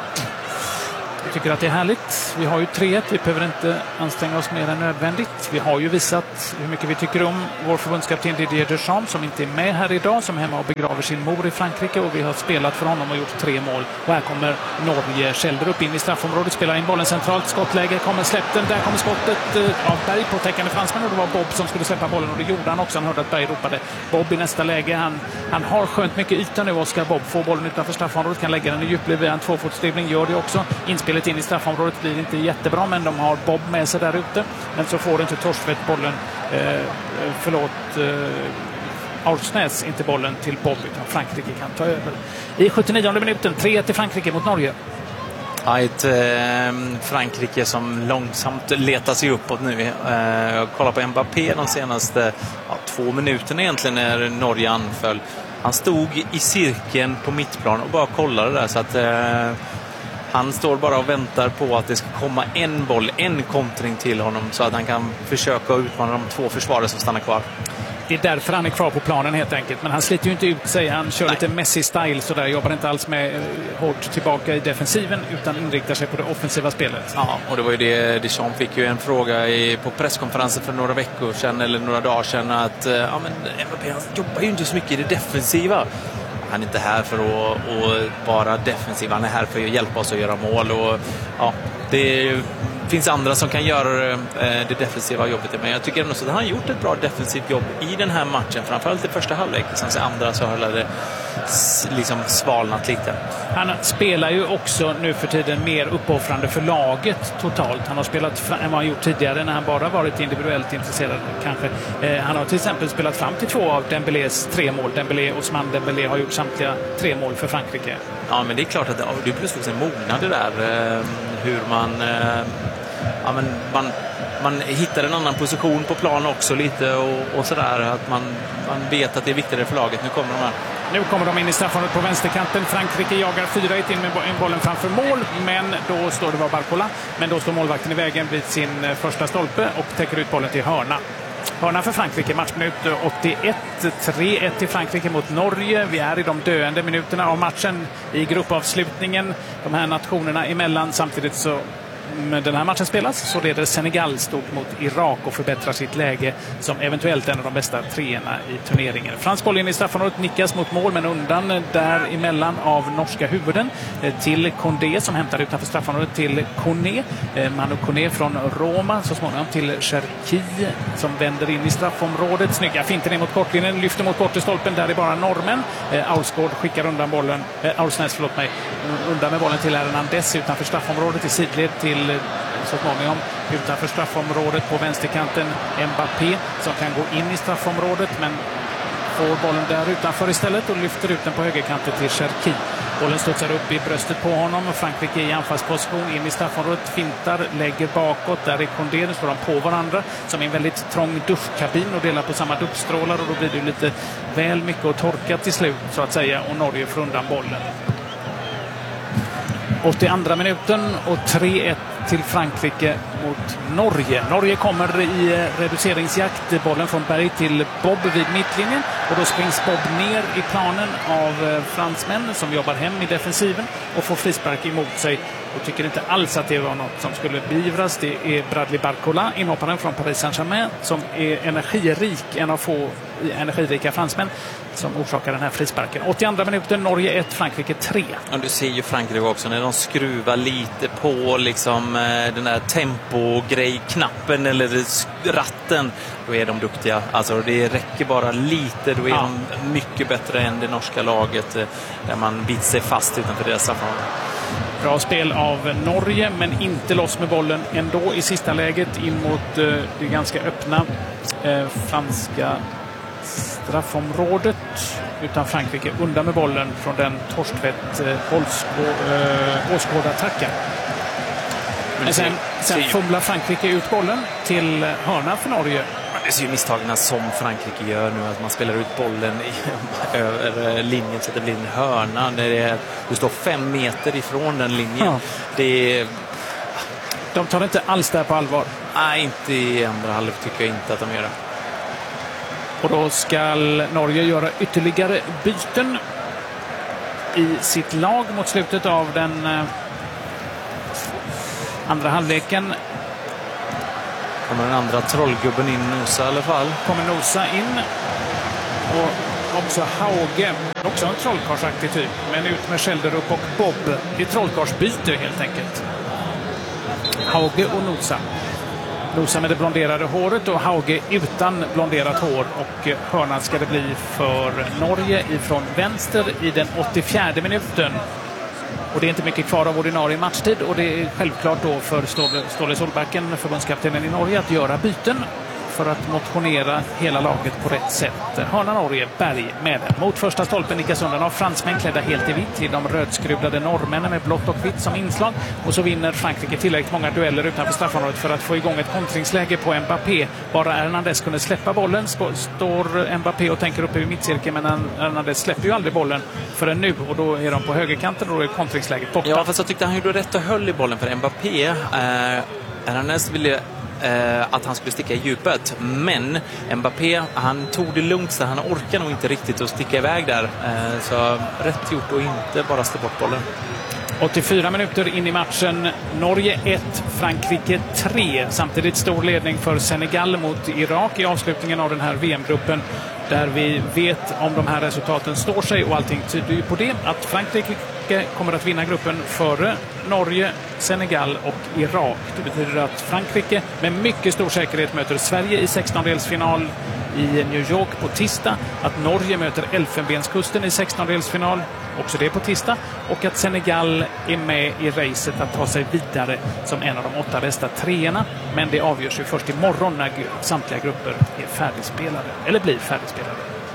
Jag tycker att det är härligt. Vi har ju tre ett. Vi behöver inte anstränga oss mer än nödvändigt. Vi har ju visat hur mycket vi tycker om vår förbundskapten Didier Deschamps som inte är med här idag, som är hemma och begraver sin mor i Frankrike, och vi har spelat för honom och gjort tre mål. Och här kommer Norge. Kjellder upp in i straffområdet, spelar in bollen centralt, skottläge, kommer släppten, där kommer skottet av Berg på täckande fransman, och det var Bob som skulle släppa bollen, och det gjorde han också. Han hörde att Berg ropade Bob i nästa läge. Han, han har skönt mycket yta nu, Oscar Bob. Får bollen utanför straffområdet, kan lägga den i djupled via en tvåfotsdribbling, gör det också. Inspelet in i straffområdet blir inte jättebra, men de har Bob med sig där ute. Men så får inte Torstvedt bollen, eh, förlåt, eh, Aursnäs inte bollen till Bob, utan Frankrike kan ta över. I sjuttionionde minuten, tre ett till Frankrike mot Norge. Ja, ett eh, Frankrike som långsamt letar sig uppåt nu. Eh, jag kollar på Mbappé de senaste ja, två minuterna egentligen när Norge anföll. Han stod i cirkeln på mittplan och bara kollade där, så att eh, han står bara och väntar på att det ska komma en boll, en kontring till honom, så att han kan försöka utmana de två försvarare som stannar kvar. Det är därför han är kvar på planen helt enkelt. Men han sliter ju inte ut sig. Han kör Nej. lite Messi-style så där. Jobbar inte alls med eh, hårt tillbaka i defensiven, utan inriktar sig på det offensiva spelet. Ja, och det var ju det. Deschamps fick ju en fråga i, på presskonferensen för några veckor sedan eller några dagar sedan att eh, ja, men Mbappé jobbar ju inte så mycket i det defensiva. Han är inte här för att, att vara defensiv. Han är här för att hjälpa oss att göra mål. Och, ja, det finns andra som kan göra det defensiva jobbet. Men jag tycker ändå att han har gjort ett bra defensivt jobb i den här matchen. Framförallt i första halvlek. Sen så andra så har det liksom svalnat lite. Han spelar ju också nu för tiden mer uppoffrande för laget totalt. Han har spelat än vad han gjort tidigare när han bara varit individuellt intresserad kanske. Eh, han har till exempel spelat fram till två av Dembélés tre mål. Dembélé och Ousmane Dembélé har gjort samtliga tre mål för Frankrike. Ja, men det är klart att det är plötsligt en mognad det där. Eh, hur man... Eh, ja, men man... Man hittar en annan position på plan också lite och, och sådär, att man, man vet att det är viktigare för laget. Nu kommer de här. Nu kommer de in i straffområdet på vänsterkanten. Frankrike jagar fyra ett in med bollen framför mål, men då står det var Barcola. Men då står målvakten i vägen vid sin första stolpe och täcker ut bollen till hörna. Hörna för Frankrike, matchminut åttioett, tre ett till Frankrike mot Norge. Vi är i de döende minuterna av matchen i gruppavslutningen. De här nationerna emellan, samtidigt så den här matchen spelas så leder Senegal stort mot Irak och förbättrar sitt läge som eventuellt en av de bästa treorna i turneringen. Fransk boll in i straffområdet, nickas mot mål men undan däremellan av norska huvuden till Condé som hämtar utanför straffområdet till Kone. Manu Kone från Roma, så småningom till Cherki som vänder in i straffområdet. Snygga finter in mot kortlinjen, lyfter mot bortre stolpen, där är bara normen. Aursgård skickar undan bollen, eh, Aursnäs förlåt mig, undan med bollen till Hernandez utanför straffområdet i sidled till så småningom utanför straffområdet på vänsterkanten Mbappé som kan gå in i straffområdet men får bollen där utanför istället och lyfter ut den på högerkanten till Cherki. Bollen studsar upp i bröstet på honom och Frankrike i anfallsposition in i straffområdet, fintar, lägger bakåt, där är Condé, nu står de på varandra som är en väldigt trång duschkabin och delar på samma duschstrålar och då blir det lite väl mycket att torka till slut så att säga och Norge får undan bollen. åttioandra minuten och tre ett till Frankrike mot Norge. Norge kommer i reduceringsjakt, bollen från Berg till Bob vid mittlinjen och då springs Bob ner i planen av fransmän som jobbar hem i defensiven och får frispark emot sig och tycker inte alls att det var något som skulle beivras. Det är Bradley Barcola, inhopparen från Paris Saint-Germain, som är energirik, en av få energirika fransmän som orsakar den här frisparken. åttioandra minuten, Norge ett, Frankrike tre. Ja, du ser ju Frankrike också när de skruvar lite på liksom den där tempo-grej-knappen eller ratten, då är de duktiga. Alltså det räcker bara lite, då är ja. de mycket bättre än det norska laget där man biter sig fast utanför deras straffområde. Bra spel av Norge, men inte loss med bollen ändå i sista läget in mot eh, det ganska öppna eh, franska straffområdet, utan Frankrike undan med bollen från den Torstvedt eh, åskådartacken. Men sen, sen fumlar Frankrike ut bollen till hörna för Norge. det är ju misstagen som Frankrike gör nu, att man spelar ut bollen i, över linjen så att det blir en hörna. Det är, du står fem meter ifrån den linjen. Ja. Det är, de tar inte alls där på allvar. Nej, inte i andra halvlek tycker jag inte att de gör det. Och då ska Norge göra ytterligare byten i sitt lag mot slutet av den eh, andra halvleken. Kommer den andra trollgubben in, Nosa i alla fall. Kommer Nosa in. Och också Hauge, också en trollkarlsaktig typ. Men ut med Schelderup och Bob. Det är trollkarlsbyte helt enkelt. Hauge och Nosa. Nosa med det blonderade håret och Hauge utan blonderat hår. Och hörnan ska det bli för Norge ifrån vänster i den åttiofjärde minuten. Och det är inte mycket kvar av ordinarie matchtid och det är självklart då för Ståle Solbacken, förbundskaptenen i Norge, att göra byten för att motionera hela laget på rätt sätt. Hörna Norge, Berg med mot första stolpen nickas undan av fransmän klädda helt i vitt till de rödskruvlade norrmännen med blått och vitt som inslag. Och så vinner Frankrike tillräckligt många dueller utanför straffområdet för att få igång ett kontringsläge på Mbappé. Bara Hernandez kunde släppa bollen står Mbappé och tänker uppe i mittcirkeln, men Hernandez släpper ju aldrig bollen förrän nu och då är de på högerkanten och då är kontringsläget borta. Ja, fast jag tyckte han gjorde rätt och höll i bollen för Mbappé. Eh, Hernandez ville Eh, att han skulle sticka i djupet, men Mbappé, han tog det lugnt så han orkar nog inte riktigt att sticka iväg där, eh, så rätt gjort och inte bara slå bort bollen. åttiofyra minuter in i matchen. Norge ett, Frankrike tre. Samtidigt stor ledning för Senegal mot Irak i avslutningen av den här V M-gruppen, där vi vet om de här resultaten står sig och allting tyder ju på det, att Frankrike kommer att vinna gruppen före Norge, Senegal och Irak. Det betyder att Frankrike med mycket stor säkerhet möter Sverige i sextondelsfinal i New York på tisdag, att Norge möter Elfenbenskusten i sextondelsfinal, också det på tisdag, och att Senegal är med i racet att ta sig vidare som en av de åtta bästa treorna, men det avgörs ju först imorgon när samtliga grupper är färdigspelade, eller blir färdigspelade.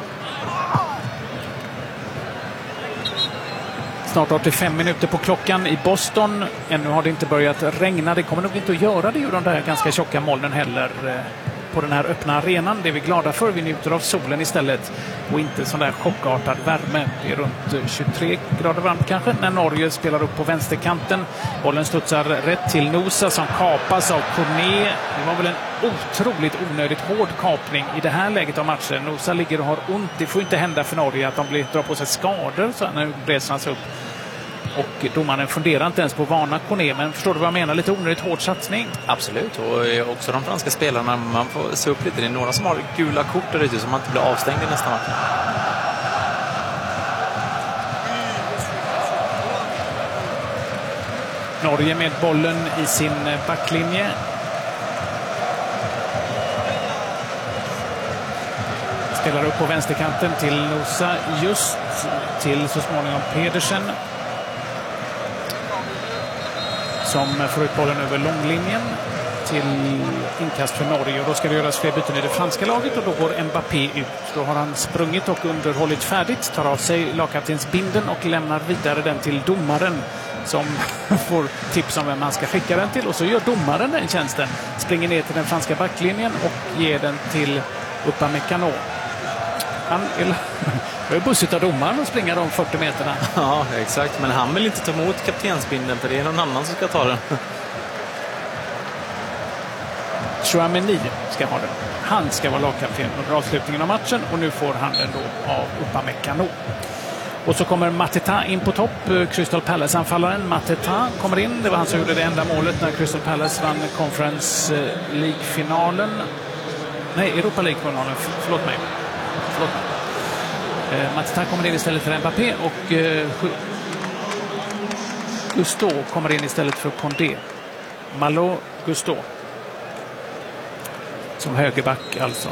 Snart åttiofem minuter på klockan i Boston. Ännu har det inte börjat regna. Det kommer nog inte att göra det ur de där ganska tjocka molnen heller på den här öppna arenan. Det är vi glada för. Vi njuter av solen istället och inte sån där chockartad värme. Det är runt tjugotre grader varmt kanske när Norge spelar upp på vänsterkanten. Bollen studsar rätt till Nosa som kapas av Corné. Det var väl en otroligt onödigt hård kapning i det här läget av matchen. Nosa ligger och har ont. Det får inte hända för Norge att de blir, drar på sig skador så när bräsnas upp. Och domaren funderar inte ens på vana Corné, men förstår du vad jag menar? Lite onödigt hård satsning. Absolut, och också de franska spelarna, man får se upp lite. Det är några som har gula kort där ute som man inte blir avstängd i nästa match. Norge med bollen i sin backlinje. Spelar upp på vänsterkanten till Nosa, just till så småningom Pedersen, som får ut bollen över långlinjen till inkast för Norge. Och då ska det göras fler byten i det franska laget och då går Mbappé ut. Då har han sprungit och underhållit färdigt, tar av sig lagkaptensbinden och lämnar vidare den till domaren som får tips om vem man ska skicka den till. Och så gör domaren den tjänsten. Springer ner till den franska backlinjen och ger den till Upamecano. Han är bussigt av domaren och springer de fyrtio meterna. Ja, exakt. Men han vill inte ta emot kaptensbinden för det är någon annan som ska ta den. Chouameni ska ha den. Han ska vara lagkapten under avslutningen av matchen och nu får han den då av Upamecano. Och så kommer Mateta in på topp. Crystal Palace-anfallaren Mateta kommer in. Det var han som gjorde det enda målet när Crystal Palace vann Conference League-finalen. Nej, Europa League-finalen. Förlåt mig. Förlåt mig. Eh, Mateta kommer in istället för Mbappé och eh, Gusto kommer in istället för Condé. Malo Gusto. Som högerback alltså.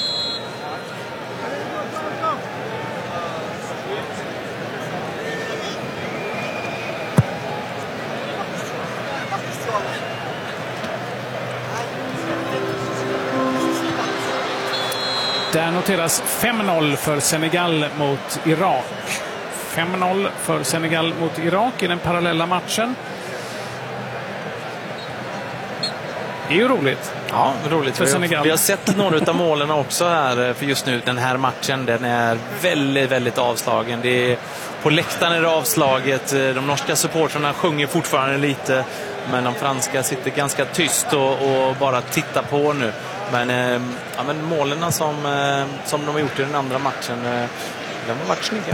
Där noteras fem noll för Senegal mot Irak. fem noll för Senegal mot Irak i den parallella matchen. Det är ju roligt. Ja, roligt. För Vi har, Senegal. vi har sett några av målen också här, för just nu den här matchen, den är väldigt, väldigt avslagen. Det är, på läktaren är det avslaget. De norska supportrarna sjunger fortfarande lite, men de franska sitter ganska tyst och, och bara tittar på nu. Men, eh, ja, men målen som, eh, som de har gjort i den andra matchen, eh, de har varit snygga.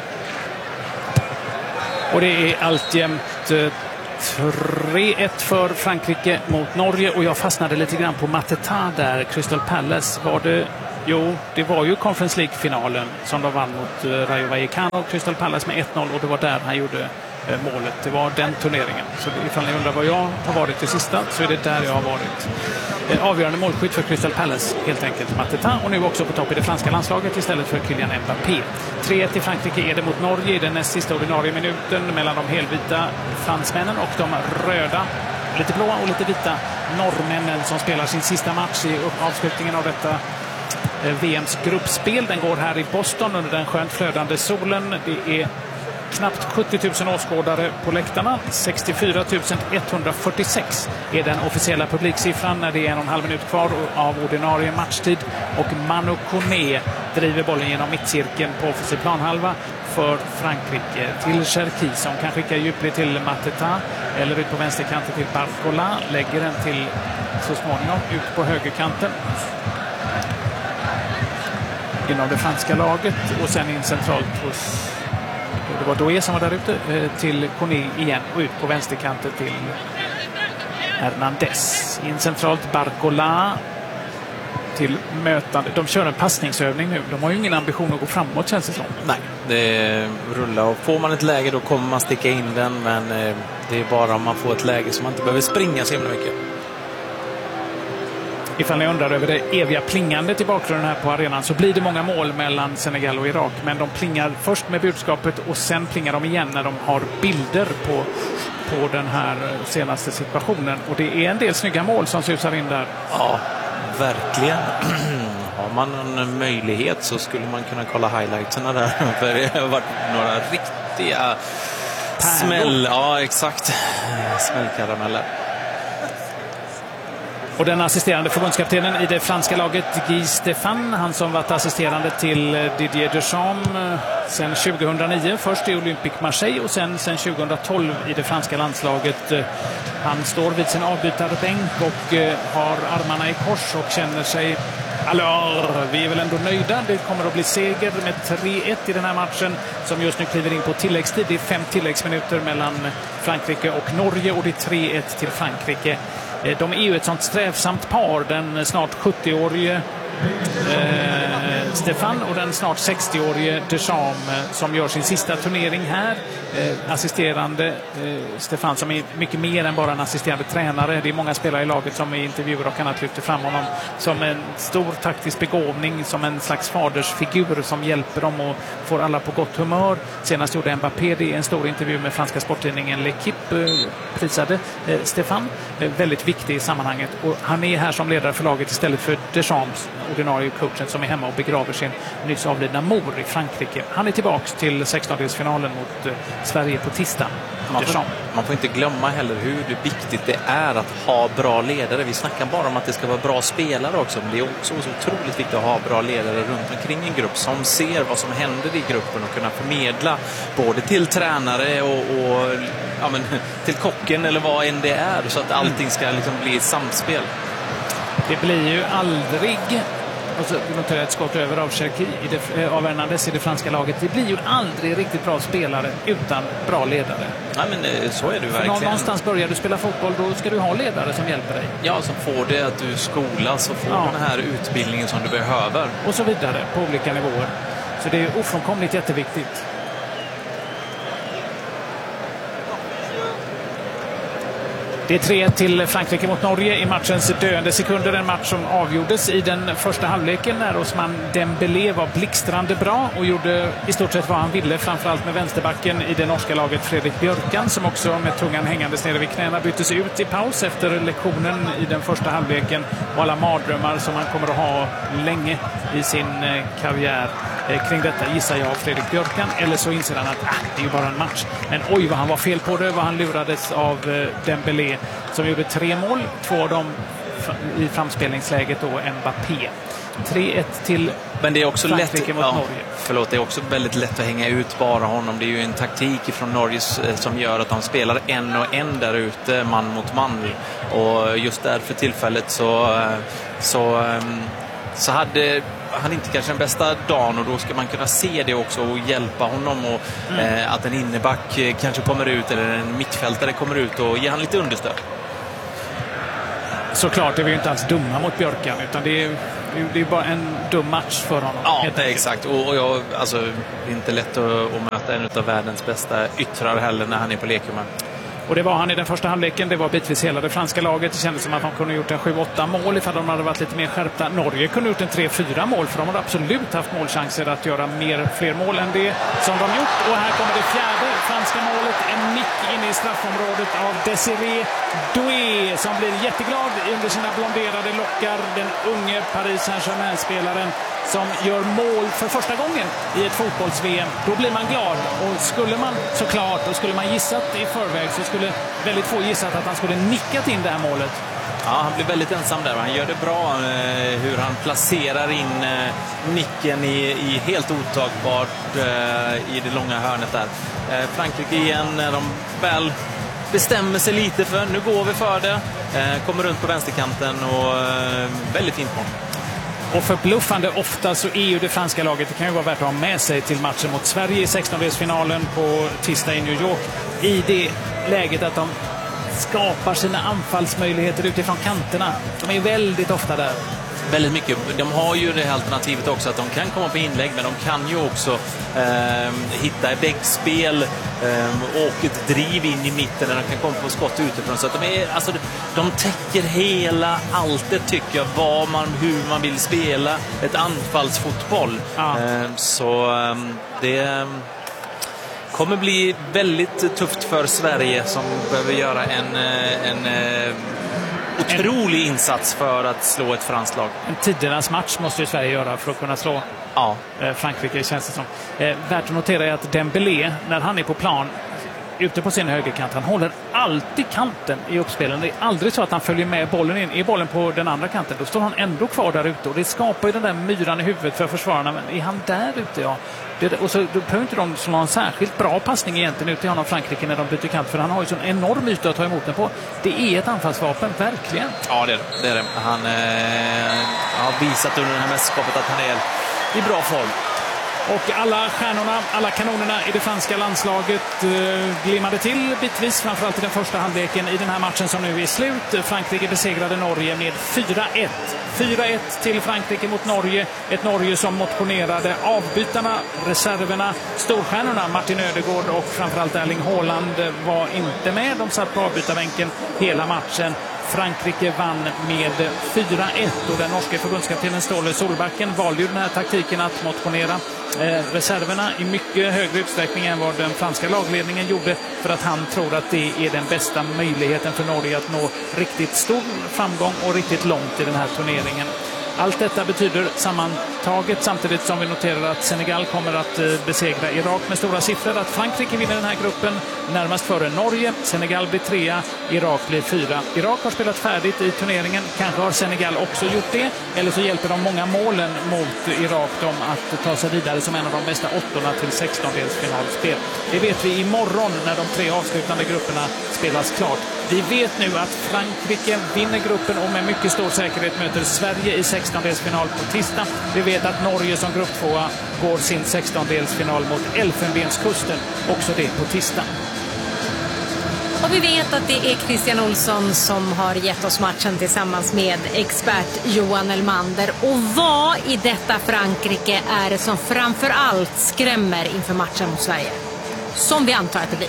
Och det är alltjämt eh, tre ett för Frankrike mot Norge, och jag fastnade lite grann på Mateta där. Crystal Palace var det, jo, det var ju Conference League-finalen som de vann mot uh, Rayo Vallecano, Crystal Palace med ett noll, och det var där han gjorde uh, målet. Det var den turneringen. Så ifall ni undrar var jag har varit det sista, så är det där jag har varit. Uh, avgörande målskytt för Crystal Palace, helt enkelt Mateta, och nu också på topp i det franska landslaget istället för Kylian Mbappé. tre ett i Frankrike är det mot Norge i den näst sista ordinarie minuten mellan de helvita fransmännen och de röda, lite blåa och lite vita norrmännen, som spelar sin sista match i avslutningen av detta V M:s gruppspel. Den går här i Boston under den skönt flödande solen. Det är knappt sjuttio tusen åskådare på läktarna. sextiofyra tusen etthundrafyrtiosex är den officiella publiksiffran när det är en och en halv minut kvar av ordinarie matchtid. Och Manu Koné driver bollen genom mittcirkeln på offensiv planhalva för Frankrike till Cherki, som kan skicka djupled till Mateta eller ut på vänsterkanten till Barcola. Lägger den till så småningom ut på högerkanten inom det franska laget, och sen in centralt hos, det var Doué som var där ute, till Koné igen och ut på vänsterkanten till Hernandez. In centralt Barcola till mötande. De kör en passningsövning nu. De har ju ingen ambition att gå framåt, känns det som. Nej, det rullar, och får man ett läge då kommer man sticka in den, men det är bara om man får ett läge som man inte behöver springa så himla mycket. Ifall ni undrar över det eviga plingandet i bakgrunden här på arenan, så blir det många mål mellan Senegal och Irak. Men de plingar först med budskapet och sen plingar de igen när de har bilder på, på den här senaste situationen. Och det är en del snygga mål som susar in där. Ja, verkligen. Har man en möjlighet så skulle man kunna kolla highlightserna där. För det har varit några riktiga smäll. Ja, exakt. Smällkarameller. Och den assisterande förbundskaptenen i det franska laget, Guy Stéphane, han som varit assisterande till Didier Deschamps sen tjugohundranio, först i Olympique Marseille och sen, sen tjugohundratolv i det franska landslaget. Han står vid sin avbytarbänk och har armarna i kors och känner sig, alors, vi är väl ändå nöjda. Det kommer att bli seger med tre ett i den här matchen som just nu kliver in på tilläggstid. Det är fem tilläggsminuter mellan Frankrike och Norge, och det är tre ett till Frankrike. De är ju ett sånt strävsamt par, den snart sjuttio-årige eh, Stéphane och den snart sextio-årige Deschamps, som gör sin sista turnering här. Eh, assisterande eh, Stéphane som är mycket mer än bara en assisterande tränare. Det är många spelare i laget som i intervjuer och annat lyfter fram honom som en stor taktisk begåvning, som en slags fadersfigur som hjälper dem och får alla på gott humör. Senast gjorde Mbappé det i en stor intervju med franska sporttidningen L'Equipe, eh, prisade eh, Stéphane. Eh, väldigt viktig i sammanhanget, och han är här som ledare för laget istället för Deschamps, ordinarie coachen, som är hemma och begraver sin nyss avlidna mor i Frankrike. Han är tillbaks till sextondelsfinalen mot eh, Sverige på tisdag. Man får, man får inte glömma heller hur viktigt det är att ha bra ledare. Vi snackar bara om att det ska vara bra spelare också, men det är också så otroligt viktigt att ha bra ledare runt omkring en grupp som ser vad som händer i gruppen och kunna förmedla både till tränare och, och ja, men, till kocken eller vad än det är, så att allting ska liksom bli ett samspel. Det blir ju aldrig, och så noterar ett skott över av Cherki i det, av Hernandez i det franska laget. Det blir ju aldrig riktigt bra spelare utan bra ledare. Ja, men så är det verkligen. För någonstans börjar du spela fotboll, då ska du ha ledare som hjälper dig. Ja, som får det att du skolas och får ja. den här utbildningen som du behöver. Och så vidare på olika nivåer. Så det är ofrånkomligt jätteviktigt. Det är tre ett till Frankrike mot Norge i matchens döende sekunder. En match som avgjordes i den första halvleken när Ousmane Dembélé var blixtrande bra och gjorde i stort sett vad han ville, framförallt med vänsterbacken i det norska laget Fredrik Björkan, som också med tungan hängandes nere vid knäna byttes ut i paus efter lektionen i den första halvleken och alla mardrömmar som han kommer att ha länge i sin karriär. Kring detta gissar jag Fredrik Björkan, eller så inser han att ah, det är ju bara en match. Men oj vad han var fel på det, vad han lurades av Dembélé som gjorde tre mål, två av dem i framspelningsläget då Mbappé. tre ett till Men det är också Frankrike lätt, mot ja, Norge. Förlåt, det är också väldigt lätt att hänga ut bara honom. Det är ju en taktik från Norge som gör att de spelar en och en där ute, man mot man. Och just där för tillfället så, så, så hade han inte kanske den bästa dagen, och då ska man kunna se det också och hjälpa honom. Och mm. eh, att en inneback kanske kommer ut, eller en mittfältare kommer ut och ger han lite understöd. Såklart är vi ju inte alls dumma mot Björkan, utan det är, det är bara en dum match för honom. Ja, det är exakt. Och, och jag, alltså, det är inte lätt att, att möta en av världens bästa yttrar heller när han är på Lekumar. Och det var han i den första halvleken. Det var bitvis hela det franska laget. Det kändes som att de kunde ha gjort en sju åtta mål ifall de hade varit lite mer skärpta. Norge kunde ha gjort en tre fyra mål, för de hade absolut haft målchanser att göra mer, fler mål än det som de gjort. Och här kommer det fjärde franska målet. En nick in i straffområdet av Désiré Doué, som blir jätteglad under sina blonderade lockar. Den unge Paris Saint-Germain-spelaren som gör mål för första gången i ett fotbolls-V M. Då blir man glad. Och skulle man såklart, och skulle man gissat i förväg, så skulle väldigt få gissat att han skulle nickat in det här målet. Ja, han blir väldigt ensam där. Han gör det bra eh, hur han placerar in eh, nicken i, i helt otagbart eh, i det långa hörnet där. Eh, Frankrike igen, när de väl bestämmer sig lite för nu går vi för det. Eh, kommer runt på vänsterkanten och eh, väldigt fint mål. Och förbluffande ofta så är ju det franska laget, det kan ju vara värt att ha med sig till matchen mot Sverige i sextondelsfinalen på tisdag i New York, i det läget att de skapar sina anfallsmöjligheter utifrån kanterna. De är väldigt ofta där. Väldigt mycket. De har ju det alternativet också att de kan komma på inlägg, men de kan ju också eh, hitta ett väggspel eh, och ett driv in i mitten där de kan komma på skott utifrån. Så att de, är, alltså, de täcker hela alltet, tycker jag, vad man, hur man vill spela ett anfallsfotboll. Ja. Eh, så eh, det kommer bli väldigt tufft för Sverige, som behöver göra en, en, en otrolig insats för att slå ett franskt lag. En tidernas match måste ju Sverige göra för att kunna slå ja. Frankrike, känns det som. Eh, värt att notera är att Dembélé, när han är på plan ute på sin högerkant, han håller alltid kanten i uppspelen. Det är aldrig så att han följer med bollen in. Är bollen på den andra kanten, då står han ändå kvar där ute. Och det skapar ju den där myran i huvudet för försvararna. Men är han där ute, ja. Det, och så då behöver inte de slå en särskilt bra passning egentligen ut till honom, Frankrike, när de byter kant. För han har ju sån enorm yta att ta emot den på. Det är ett anfallsvapen, verkligen. Ja, det är det. det, är det. Han eh, har visat under det här mästerskapet att han är i bra form. Och alla stjärnorna, alla kanonerna i det franska landslaget eh, glimmade till bitvis, framförallt i den första halvleken i den här matchen som nu är slut. Frankrike besegrade Norge med fyra ett. fyra ett till Frankrike mot Norge. Ett Norge som motionerade avbytarna, reserverna, storstjärnorna Martin Ödegård och framförallt Erling Haaland var inte med. De satt på avbytarbänken hela matchen. Frankrike vann med fyra ett och den norska förbundskaptenen Ståle Solbacken valde ju den här taktiken att motionera eh, reserverna i mycket högre utsträckning än vad den franska lagledningen gjorde, för att han tror att det är den bästa möjligheten för Norge att nå riktigt stor framgång och riktigt långt i den här turneringen. Allt detta betyder sammantaget, samtidigt som vi noterar att Senegal kommer att besegra Irak med stora siffror, att Frankrike vinner den här gruppen närmast före Norge. Senegal blir trea, Irak blir fyra. Irak har spelat färdigt i turneringen, kanske har Senegal också gjort det, eller så hjälper de många målen mot Irak dem att ta sig vidare som en av de bästa åttorna till sextondelsfinalspel. Det vet vi imorgon när de tre avslutande grupperna spelas klart. Vi vet nu att Frankrike vinner gruppen och med mycket stor säkerhet möter Sverige i sextondelsfinal på tisdag. Vi vet att Norge som grupptvåa går sin sextondelsfinal mot Elfenbenskusten, också det på tisdag. Och vi vet att det är Christian Olsson som har gett oss matchen tillsammans med expert Johan Elmander. Och vad i detta Frankrike är det som framför allt skrämmer inför matchen mot Sverige? Som vi antar att det blir.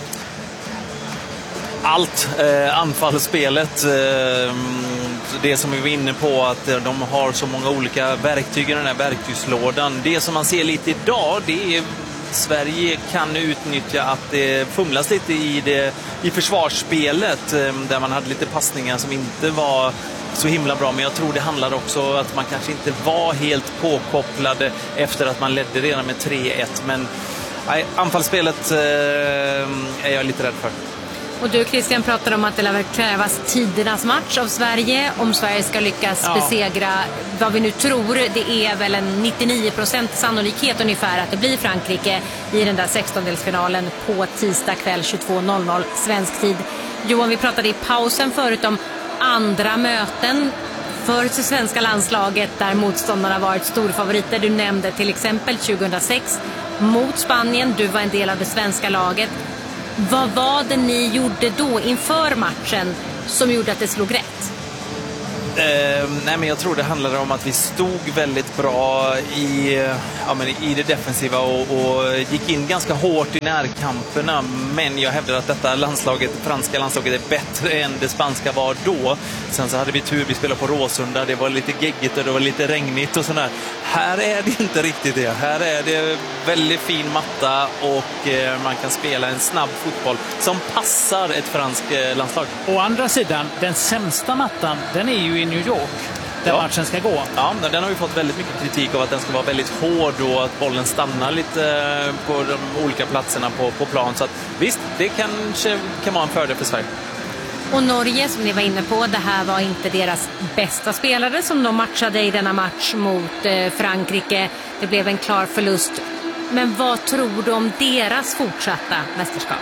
Allt, eh, anfallsspelet, eh, det som vi var inne på, att de har så många olika verktyg i den här verktygslådan. Det som man ser lite idag, det är Sverige kan utnyttja att det fumlas lite i, det, i försvarsspelet, eh, där man hade lite passningar som inte var så himla bra, men jag tror det handlar också att man kanske inte var helt påkopplade efter att man ledde redan med tre ett, men nej, anfallsspelet eh, är jag lite rädd för. Och du Christian pratar om att det lär krävas tidernas match av Sverige om Sverige ska lyckas ja. besegra vad vi nu tror. Det är väl en nittionio procent sannolikhet ungefär att det blir Frankrike i den där sextondelsfinalen på tisdag kväll tjugotvå noll noll svensk tid. Johan, vi pratade i pausen förut om andra möten för det svenska landslaget där motståndarna varit storfavoriter. Du nämnde till exempel tjugohundrasex mot Spanien. Du var en del av det svenska laget. Vad var det ni gjorde då inför matchen som gjorde att det slog rätt? Eh, nej men jag tror det handlade om att vi stod väldigt bra i, ja, men i det defensiva och, och gick in ganska hårt i närkamperna, men jag hävdar att detta landslaget, franska landslaget är bättre än det spanska var då. Sen så hade vi tur, vi spelade på Råsunda, det var lite geggigt och det var lite regnigt och sådär. Här är det inte riktigt det. Här är det väldigt fin matta och eh, man kan spela en snabb fotboll som passar ett franskt eh, landslag. Å andra sidan, den sämsta mattan, den är ju i New York där ja. matchen ska gå. Ja, den har vi fått väldigt mycket kritik av att den ska vara väldigt hård och att bollen stannar lite på de olika platserna på, på plan. Så att, visst, det kanske kan vara en fördel för Sverige. Och Norge, som ni var inne på, det här var inte deras bästa spelare som de matchade i denna match mot eh, Frankrike. Det blev en klar förlust. Men vad tror du om deras fortsatta mästerskap?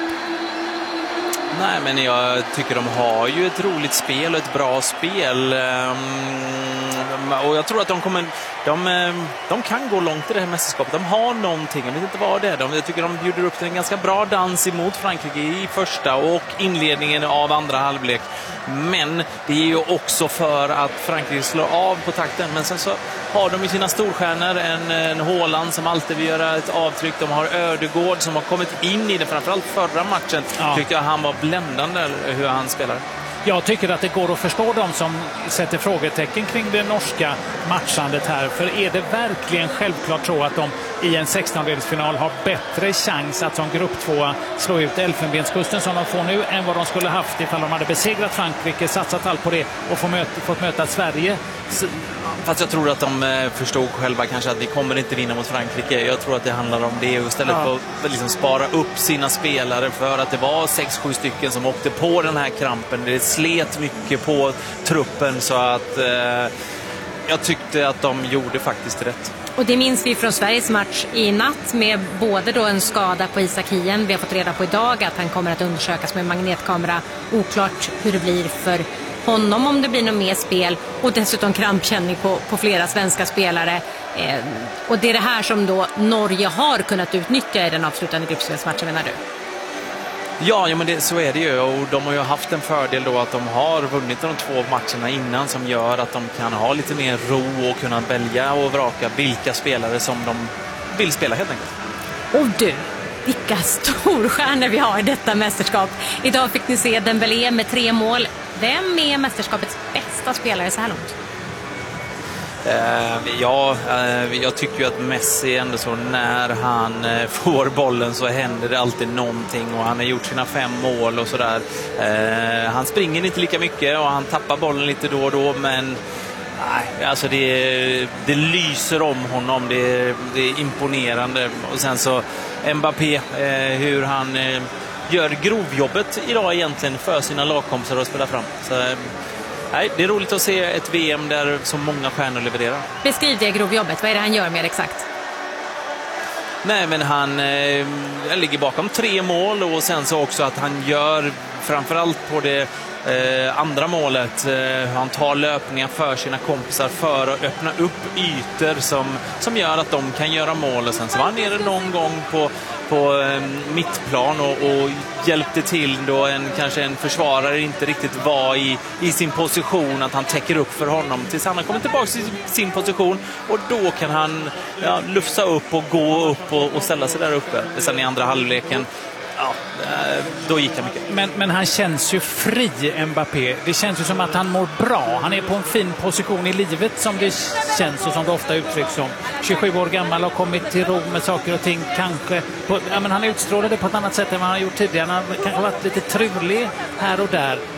Nej, men jag tycker de har ju ett roligt spel och ett bra spel. Och jag tror att de kommer... De, de kan gå långt i det här mästerskapet. De har någonting, jag vet inte vad det är. De, jag tycker de bjuder upp till en ganska bra dans emot Frankrike i första och inledningen av andra halvlek. Men det är ju också för att Frankrike slår av på takten. Men sen så har de ju sina storstjärnor, en, en Haaland som alltid vill göra ett avtryck. De har Ödegård som har kommit in i det, framförallt förra matchen. Ja. Tyckte jag han var bländande hur han spelar. Jag tycker att det går att förstå dem som sätter frågetecken kring det norska matchandet här. För är det verkligen självklart så att de i en sextondelsfinal har bättre chans att som grupp två slå ut Elfenbenskusten som de får nu än vad de skulle haft ifall de hade besegrat Frankrike, satsat allt på det och få möta, fått möta Sverige? Fast jag tror att de förstod själva kanske att vi kommer inte vinna mot Frankrike. Jag tror att det handlar om det och istället ja. för att liksom spara upp sina spelare för att det var sex sju stycken som åkte på den här krampen. Det slet mycket på truppen så att eh, jag tyckte att de gjorde faktiskt rätt. Och det minns vi från Sveriges match i natt med både då en skada på Isak Hien. Vi har fått reda på idag att han kommer att undersökas med magnetkamera. Oklart hur det blir för honom om det blir något mer spel och dessutom krampkänning på, på flera svenska spelare. Eh, och det är det här som då Norge har kunnat utnyttja i den avslutande gruppspelsmatchen, menar du? Ja, ja men det, så är det ju och de har ju haft en fördel då att de har vunnit de två matcherna innan som gör att de kan ha lite mer ro och kunna välja och vraka vilka spelare som de vill spela helt enkelt. Och du, vilka storstjärnor vi har i detta mästerskap. Idag fick ni se Dembélé med tre mål. Vem är mästerskapets bästa spelare så här långt? Uh, ja, uh, jag tycker ju att Messi ändå så när han uh, får bollen så händer det alltid någonting och han har gjort sina fem mål och sådär. Uh, han springer inte lika mycket och han tappar bollen lite då och då, men nej, alltså det, det lyser om honom, det, det är imponerande. Och sen så Mbappé, uh, hur han uh, gör grovjobbet idag egentligen för sina lagkompisar att spela fram. Så uh, nej, det är roligt att se ett V M där så många stjärnor levererar. Beskriv det grovjobbet. Vad är det han gör mer exakt? Nej, men han eh, ligger bakom tre mål och sen så också att han gör framförallt på det eh, andra målet. Eh, han tar löpningar för sina kompisar för att öppna upp ytor som, som gör att de kan göra mål. Och sen så var han nere någon gång på på eh, mittplan och, och hjälpte till då en, kanske en försvarare inte riktigt var i, i sin position, att han täcker upp för honom tills han har kommit tillbaka till sin position och då kan han ja, lufsa upp och gå upp och, och ställa sig där uppe. Sen i andra halvleken ja, då gick han mycket. Men, men han känns ju fri, Mbappé. Det känns ju som att han mår bra. Han är på en fin position i livet som det känns och som det ofta uttrycks som. tjugosju år gammal och kommit till ro med saker och ting. Kanske på, ja, men han utstrålade på ett annat sätt än vad han har gjort tidigare. Han har kanske varit lite trulig här och där.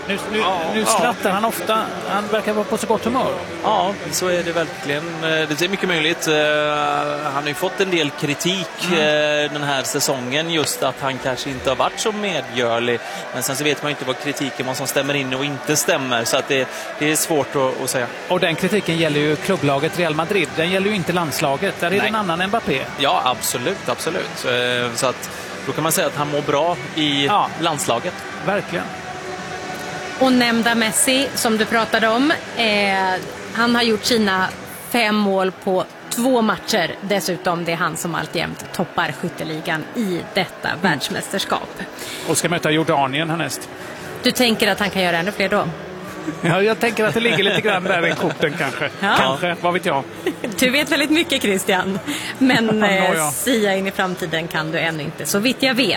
Nu, nu, Ja, nu skrattar han ofta. Han verkar vara på så gott humör. Ja, så är det verkligen. Det är mycket möjligt. Han har ju fått en del kritik mm. den här säsongen, just att han kanske inte har varit så medgörlig. Men sen så vet man ju inte vad kritiken, vad som stämmer in och inte stämmer. Så att det, det är svårt att, att säga. Och den kritiken gäller ju klubblaget Real Madrid. Den gäller ju inte landslaget. Där är det en annan Mbappé. Ja, absolut, absolut. Så att då kan man säga att han mår bra i ja. landslaget. Verkligen. Och nämnda Messi, som du pratade om, eh, han har gjort sina fem mål på två matcher. Dessutom det är han som alltjämt toppar skytteligan i detta mm. världsmästerskap. Och ska möta Jordanien härnäst. Du tänker att han kan göra ännu fler då? Ja, jag tänker att det ligger lite grann där i korten kanske. Ja. Kanske, vad vet jag. Du vet väldigt mycket, Christian. Men eh, sia in i framtiden kan du ännu inte, så vitt jag vet.